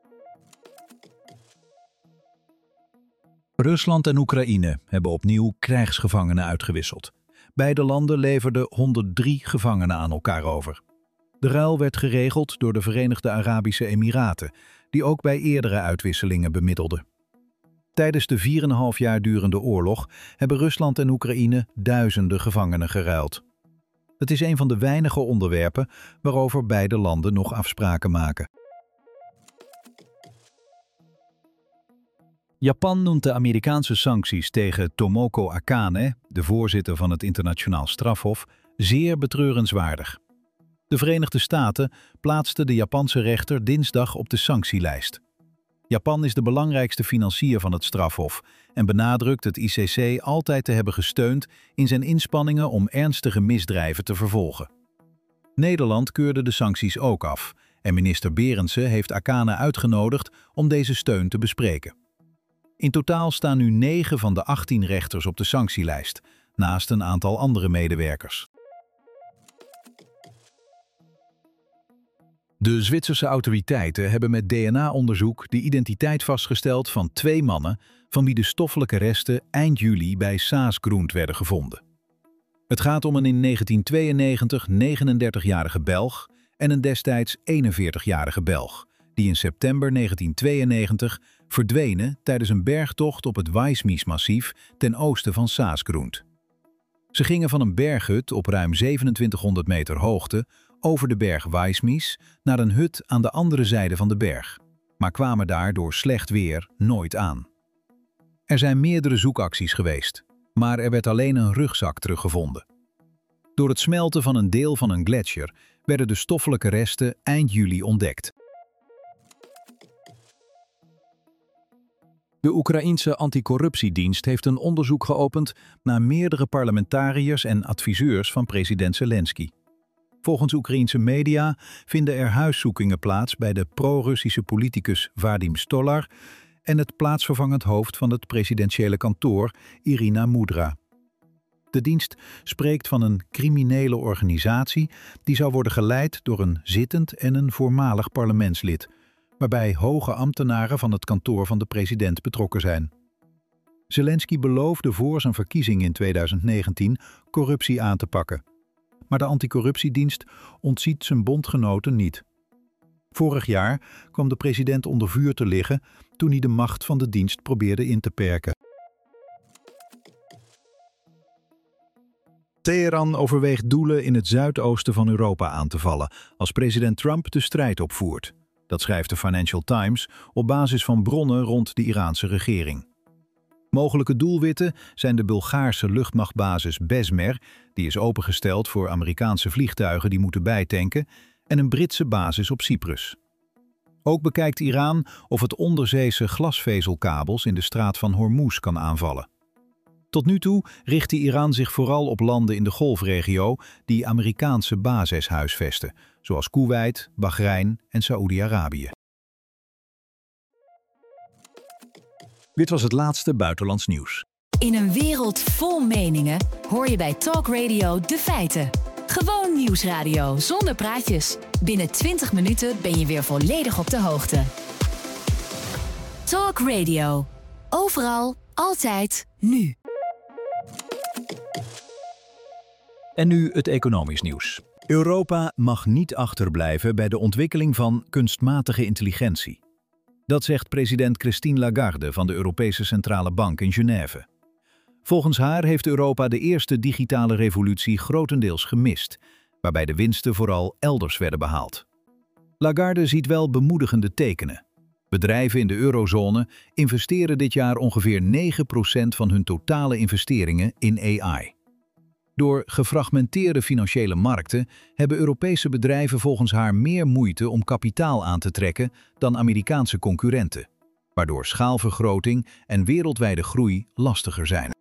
Rusland en Oekraïne hebben opnieuw krijgsgevangenen uitgewisseld. Beide landen leverden 103 gevangenen aan elkaar over. De ruil werd geregeld door de Verenigde Arabische Emiraten, die ook bij eerdere uitwisselingen bemiddelden. Tijdens de 4,5 jaar durende oorlog hebben Rusland en Oekraïne duizenden gevangenen geruild. Het is een van de weinige onderwerpen waarover beide landen nog afspraken maken. Japan noemt de Amerikaanse sancties tegen Tomoko Akane, de voorzitter van het Internationaal Strafhof, zeer betreurenswaardig. De Verenigde Staten plaatsten de Japanse rechter dinsdag op de sanctielijst. Japan is de belangrijkste financier van het strafhof en benadrukt het ICC altijd te hebben gesteund in zijn inspanningen om ernstige misdrijven te vervolgen. Nederland keurde de sancties ook af en minister Berendsen heeft Akane uitgenodigd om deze steun te bespreken. In totaal staan nu 9 van de 18 rechters op de sanctielijst, naast een aantal andere medewerkers. De Zwitserse autoriteiten hebben met DNA-onderzoek de identiteit vastgesteld van 2 mannen van wie de stoffelijke resten eind juli bij Saas-Grund werden gevonden. Het gaat om een in 1992 39-jarige Belg en een destijds 41-jarige Belg, die in september 1992 verdwenen tijdens een bergtocht op het Weissmies-massief ten oosten van Saas-Grund. Ze gingen van een berghut op ruim 2700 meter hoogte over de berg Weissmies naar een hut aan de andere zijde van de berg, maar kwamen daar door slecht weer nooit aan. Er zijn meerdere zoekacties geweest, maar er werd alleen een rugzak teruggevonden. Door het smelten van een deel van een gletsjer werden de stoffelijke resten eind juli ontdekt. De Oekraïense anticorruptiedienst heeft een onderzoek geopend naar meerdere parlementariërs en adviseurs van president Zelensky. Volgens Oekraïense media vinden er huiszoekingen plaats bij de pro-Russische politicus Vadim Stolar en het plaatsvervangend hoofd van het presidentiële kantoor, Irina Mudra. De dienst spreekt van een criminele organisatie die zou worden geleid door een zittend en een voormalig parlementslid, waarbij hoge ambtenaren van het kantoor van de president betrokken zijn. Zelensky beloofde voor zijn verkiezing in 2019 corruptie aan te pakken. Maar de anticorruptiedienst ontziet zijn bondgenoten niet. Vorig jaar kwam de president onder vuur te liggen toen hij de macht van de dienst probeerde in te perken. Teheran overweegt doelen in het zuidoosten van Europa aan te vallen als president Trump de strijd opvoert. Dat schrijft de Financial Times op basis van bronnen rond de Iraanse regering. Mogelijke doelwitten zijn de Bulgaarse luchtmachtbasis Besmer, die is opengesteld voor Amerikaanse vliegtuigen die moeten bijtanken, en een Britse basis op Cyprus. Ook bekijkt Iran of het onderzeese glasvezelkabels in de straat van Hormuz kan aanvallen. Tot nu toe richtte Iran zich vooral op landen in de Golfregio die Amerikaanse bases huisvesten, zoals Koeweit, Bahrein en Saoedi-Arabië. Dit was het laatste buitenlands nieuws. In een wereld vol meningen hoor je bij Talk Radio de feiten. Gewoon nieuwsradio zonder praatjes. Binnen 20 minuten ben je weer volledig op de hoogte. Talk Radio. Overal, altijd, nu. En nu het economisch nieuws. Europa mag niet achterblijven bij de ontwikkeling van kunstmatige intelligentie. Dat zegt president Christine Lagarde van de Europese Centrale Bank in Genève. Volgens haar heeft Europa de eerste digitale revolutie grotendeels gemist, waarbij de winsten vooral elders werden behaald. Lagarde ziet wel bemoedigende tekenen. Bedrijven in de eurozone investeren dit jaar ongeveer 9% van hun totale investeringen in AI. Door gefragmenteerde financiële markten hebben Europese bedrijven volgens haar meer moeite om kapitaal aan te trekken dan Amerikaanse concurrenten, waardoor schaalvergroting en wereldwijde groei lastiger zijn.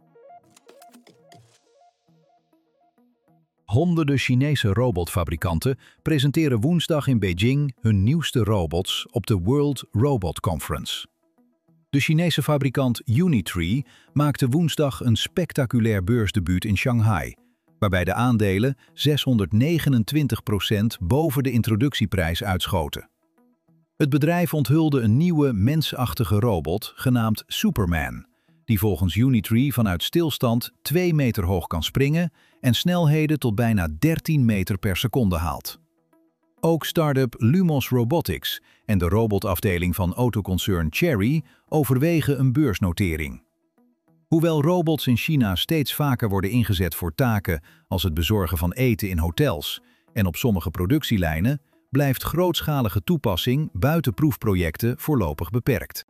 Honderden Chinese robotfabrikanten presenteren woensdag in Beijing hun nieuwste robots op de World Robot Conference. De Chinese fabrikant Unitree maakte woensdag een spectaculair beursdebuut in Shanghai, waarbij de aandelen 629% boven de introductieprijs uitschoten. Het bedrijf onthulde een nieuwe mensachtige robot genaamd Superman, die volgens Unitree vanuit stilstand 2 meter hoog kan springen en snelheden tot bijna 13 meter per seconde haalt. Ook start-up Lumos Robotics en de robotafdeling van autoconcern Chery overwegen een beursnotering. Hoewel robots in China steeds vaker worden ingezet voor taken als het bezorgen van eten in hotels en op sommige productielijnen, blijft grootschalige toepassing buiten proefprojecten voorlopig beperkt.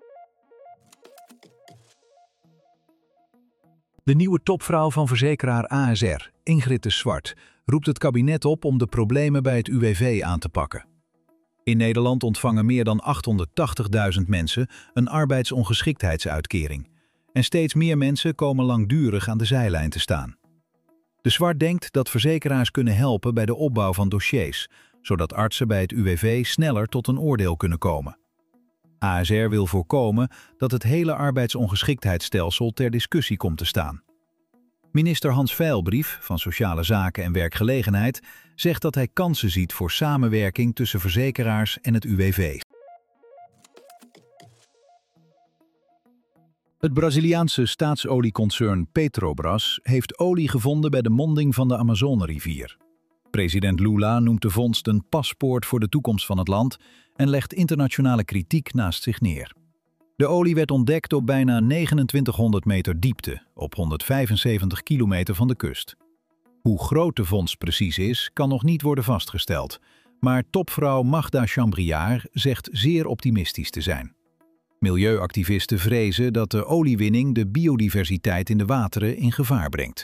De nieuwe topvrouw van verzekeraar ASR, Ingrid de Swart, roept het kabinet op om de problemen bij het UWV aan te pakken. In Nederland ontvangen meer dan 880.000 mensen een arbeidsongeschiktheidsuitkering. En steeds meer mensen komen langdurig aan de zijlijn te staan. De Swart denkt dat verzekeraars kunnen helpen bij de opbouw van dossiers, zodat artsen bij het UWV sneller tot een oordeel kunnen komen. ASR wil voorkomen dat het hele arbeidsongeschiktheidsstelsel ter discussie komt te staan. Minister Hans Veilbrief van Sociale Zaken en Werkgelegenheid zegt dat hij kansen ziet voor samenwerking tussen verzekeraars en het UWV. Het Braziliaanse staatsolieconcern Petrobras heeft olie gevonden bij de monding van de Amazonerivier. President Lula noemt de vondst een paspoort voor de toekomst van het land en legt internationale kritiek naast zich neer. De olie werd ontdekt op bijna 2900 meter diepte, op 175 kilometer van de kust. Hoe groot de vondst precies is, kan nog niet worden vastgesteld, maar topvrouw Magda Chambriard zegt zeer optimistisch te zijn. Milieuactivisten vrezen dat de oliewinning de biodiversiteit in de wateren in gevaar brengt.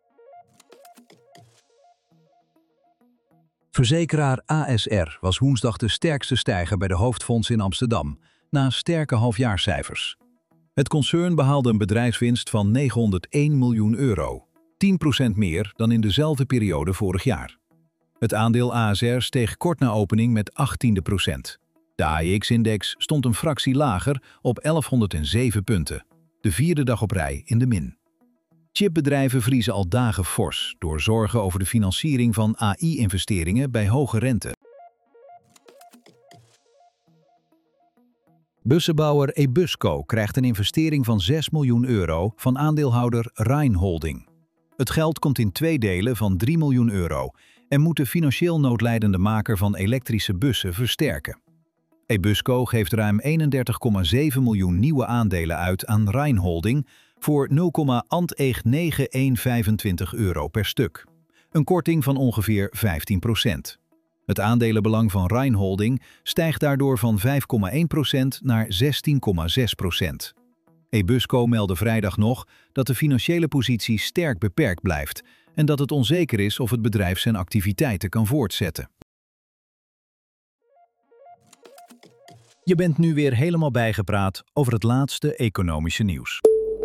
Verzekeraar ASR was woensdag de sterkste stijger bij de hoofdfonds in Amsterdam, na sterke halfjaarscijfers. Het concern behaalde een bedrijfswinst van €901 miljoen, 10% meer dan in dezelfde periode vorig jaar. Het aandeel ASR steeg kort na opening met 18%. De AEX-index stond een fractie lager op 1107 punten, de vierde dag op rij in de min. Chipbedrijven vriezen al dagen fors door zorgen over de financiering van AI-investeringen bij hoge rente. Bussenbouwer Ebusco krijgt een investering van €6 miljoen van aandeelhouder Rhine Holding. Het geld komt in 2 delen van €3 miljoen en moet de financieel noodlijdende maker van elektrische bussen versterken. Ebusco geeft ruim 31,7 miljoen nieuwe aandelen uit aan Rhine Holding voor €0,99125 per stuk. Een korting van ongeveer 15%. Het aandelenbelang van Rhine Holding stijgt daardoor van 5,1% naar 16,6%. Ebusco meldde vrijdag nog dat de financiële positie sterk beperkt blijft en dat het onzeker is of het bedrijf zijn activiteiten kan voortzetten. Je bent nu weer helemaal bijgepraat over het laatste economische nieuws.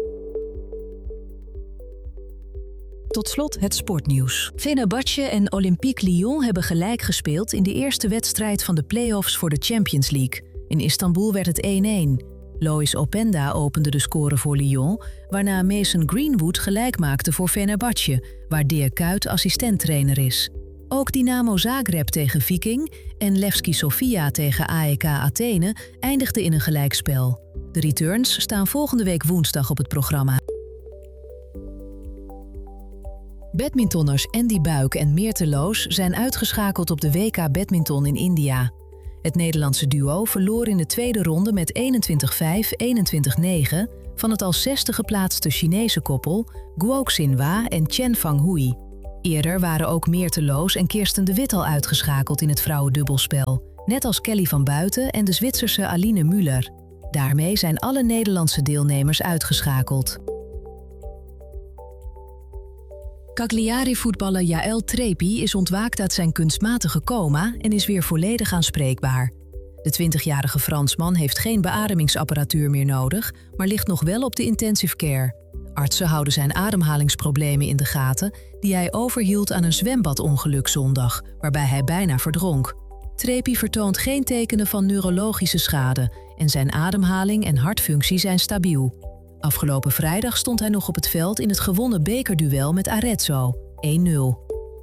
Tot slot het sportnieuws. Fenerbahce en Olympique Lyon hebben gelijk gespeeld in de eerste wedstrijd van de play-offs voor de Champions League. In Istanbul werd het 1-1. Lois Openda opende de score voor Lyon, waarna Mason Greenwood gelijk maakte voor Fenerbahce, waar Dirk Kuyt assistenttrainer is. Ook Dynamo Zagreb tegen Viking en Levski Sofia tegen AEK Athene eindigden in een gelijkspel. De returns staan volgende week woensdag op het programma. Badmintonners Andy Buik en Meerte Loos zijn uitgeschakeld op de WK Badminton in India. Het Nederlandse duo verloor in de tweede ronde met 21-5, 21-9 van het als 6e geplaatste Chinese koppel Guo Xinhua en Chen Fanghui. Eerder waren ook Meerte Loos en Kirsten de Wit al uitgeschakeld in het vrouwendubbelspel, net als Kelly van Buiten en de Zwitserse Aline Müller. Daarmee zijn alle Nederlandse deelnemers uitgeschakeld. Cagliari-voetballer Jaël Trepi is ontwaakt uit zijn kunstmatige coma en is weer volledig aanspreekbaar. De 20-jarige Fransman heeft geen beademingsapparatuur meer nodig, maar ligt nog wel op de intensive care. Artsen houden zijn ademhalingsproblemen in de gaten, die hij overhield aan een zwembadongeluk zondag, waarbij hij bijna verdronk. Trepi vertoont geen tekenen van neurologische schade en zijn ademhaling en hartfunctie zijn stabiel. Afgelopen vrijdag stond hij nog op het veld in het gewonnen bekerduel met Arezzo, 1-0.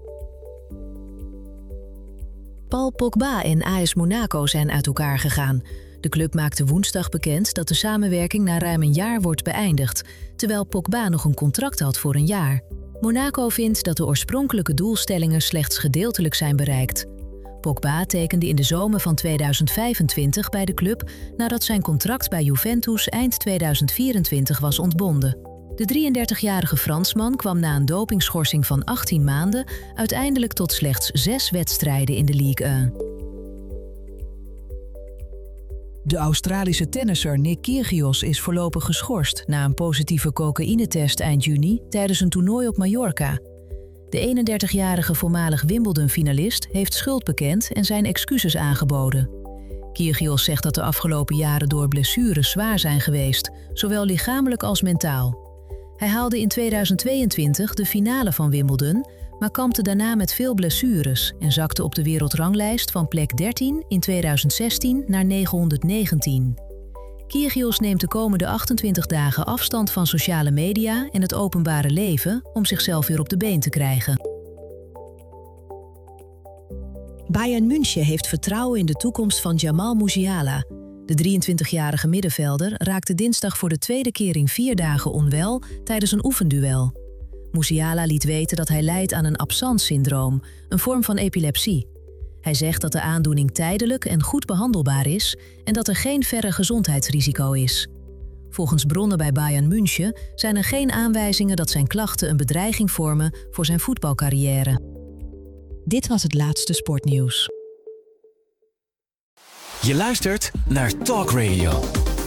Paul Pogba en AS Monaco zijn uit elkaar gegaan. De club maakte woensdag bekend dat de samenwerking na ruim een jaar wordt beëindigd, terwijl Pogba nog een contract had voor een jaar. Monaco vindt dat de oorspronkelijke doelstellingen slechts gedeeltelijk zijn bereikt. Pogba tekende in de zomer van 2025 bij de club nadat zijn contract bij Juventus eind 2024 was ontbonden. De 33-jarige Fransman kwam na een dopingschorsing van 18 maanden uiteindelijk tot slechts 6 wedstrijden in de Ligue 1. De Australische tennisser Nick Kyrgios is voorlopig geschorst na een positieve cocaïnetest eind juni tijdens een toernooi op Mallorca. De 31-jarige voormalig Wimbledon-finalist heeft schuld bekend en zijn excuses aangeboden. Kyrgios zegt dat de afgelopen jaren door blessures zwaar zijn geweest, zowel lichamelijk als mentaal. Hij haalde in 2022 de finale van Wimbledon, maar kampte daarna met veel blessures en zakte op de wereldranglijst van plek 13 in 2016 naar 919. Kyrgios neemt de komende 28 dagen afstand van sociale media en het openbare leven om zichzelf weer op de been te krijgen. Bayern München heeft vertrouwen in de toekomst van Jamal Musiala. De 23-jarige middenvelder raakte dinsdag voor de tweede keer in 4 dagen onwel tijdens een oefenduel. Musiala liet weten dat hij lijdt aan een absence-syndroom, een vorm van epilepsie. Hij zegt dat de aandoening tijdelijk en goed behandelbaar is en dat er geen verre gezondheidsrisico is. Volgens bronnen bij Bayern München zijn er geen aanwijzingen dat zijn klachten een bedreiging vormen voor zijn voetbalcarrière. Dit was het laatste sportnieuws. Je luistert naar Talk Radio.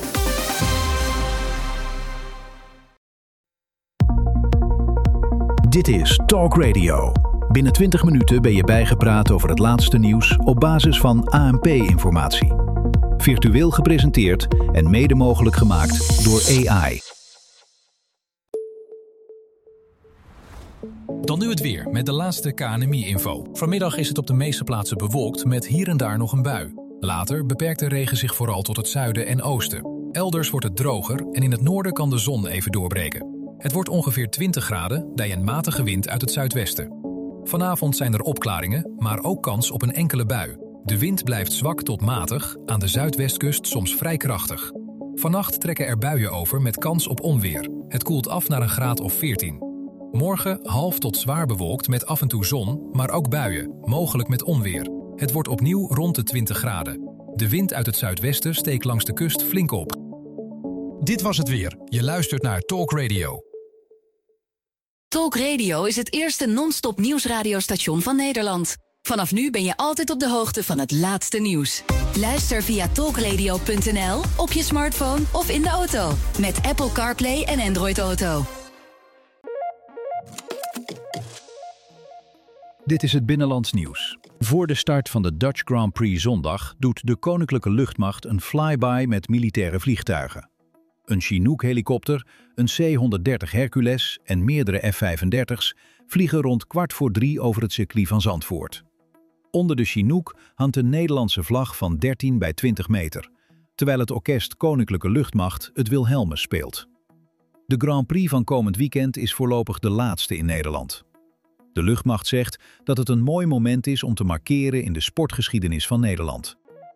Dit is Talk Radio. Binnen 20 minuten ben je bijgepraat over het laatste nieuws op basis van ANP-informatie. Virtueel gepresenteerd en mede mogelijk gemaakt door AI. Dan nu het weer met de laatste KNMI-info. Vanmiddag is het op de meeste plaatsen bewolkt met hier en daar nog een bui. Later beperkt de regen zich vooral tot het zuiden en oosten. Elders wordt het droger en in het noorden kan de zon even doorbreken. Het wordt ongeveer 20 graden bij een matige wind uit het zuidwesten. Vanavond zijn er opklaringen, maar ook kans op een enkele bui. De wind blijft zwak tot matig, aan de zuidwestkust soms vrij krachtig. Vannacht trekken er buien over met kans op onweer. Het koelt af naar een graad of 14. Morgen half tot zwaar bewolkt met af en toe zon, maar ook buien, mogelijk met onweer. Het wordt opnieuw rond de 20 graden. De wind uit het zuidwesten steekt langs de kust flink op. Dit was het weer. Je luistert naar Talk Radio. Talk Radio is het eerste non-stop nieuwsradiostation van Nederland. Vanaf nu ben je altijd op de hoogte van het laatste nieuws. Luister via talkradio.nl, op je smartphone of in de auto. Met Apple CarPlay en Android Auto. Dit is het Binnenlands nieuws. Voor de start van de Dutch Grand Prix zondag doet de Koninklijke Luchtmacht een flyby met militaire vliegtuigen. Een Chinook-helikopter, een C-130 Hercules en meerdere F-35's vliegen rond 2:15 over het circuit van Zandvoort. Onder de Chinook hangt een Nederlandse vlag van 13 bij 20 meter, terwijl het orkest Koninklijke Luchtmacht het Wilhelmus speelt. De Grand Prix van komend weekend is voorlopig de laatste in Nederland. De luchtmacht zegt dat het een mooi moment is om te markeren in de sportgeschiedenis van Nederland.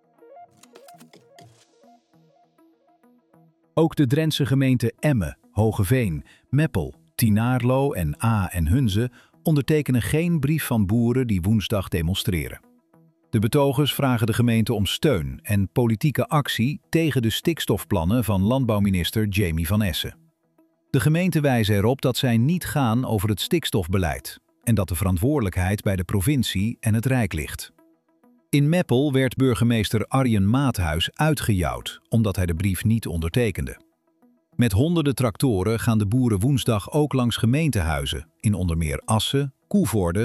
Ook de Drentse gemeenten Emmen, Hogeveen, Meppel, Tienaarlo en Aa en Hunze ondertekenen geen brief van boeren die woensdag demonstreren. De betogers vragen de gemeente om steun en politieke actie tegen de stikstofplannen van landbouwminister Jamie van Essen. De gemeente wijzen erop dat zij niet gaan over het stikstofbeleid en dat de verantwoordelijkheid bij de provincie en het Rijk ligt. In Meppel werd burgemeester Arjen Maathuis uitgejouwd omdat hij de brief niet ondertekende. Met honderden tractoren gaan de boeren woensdag ook langs gemeentehuizen in onder meer Assen, Koevoorde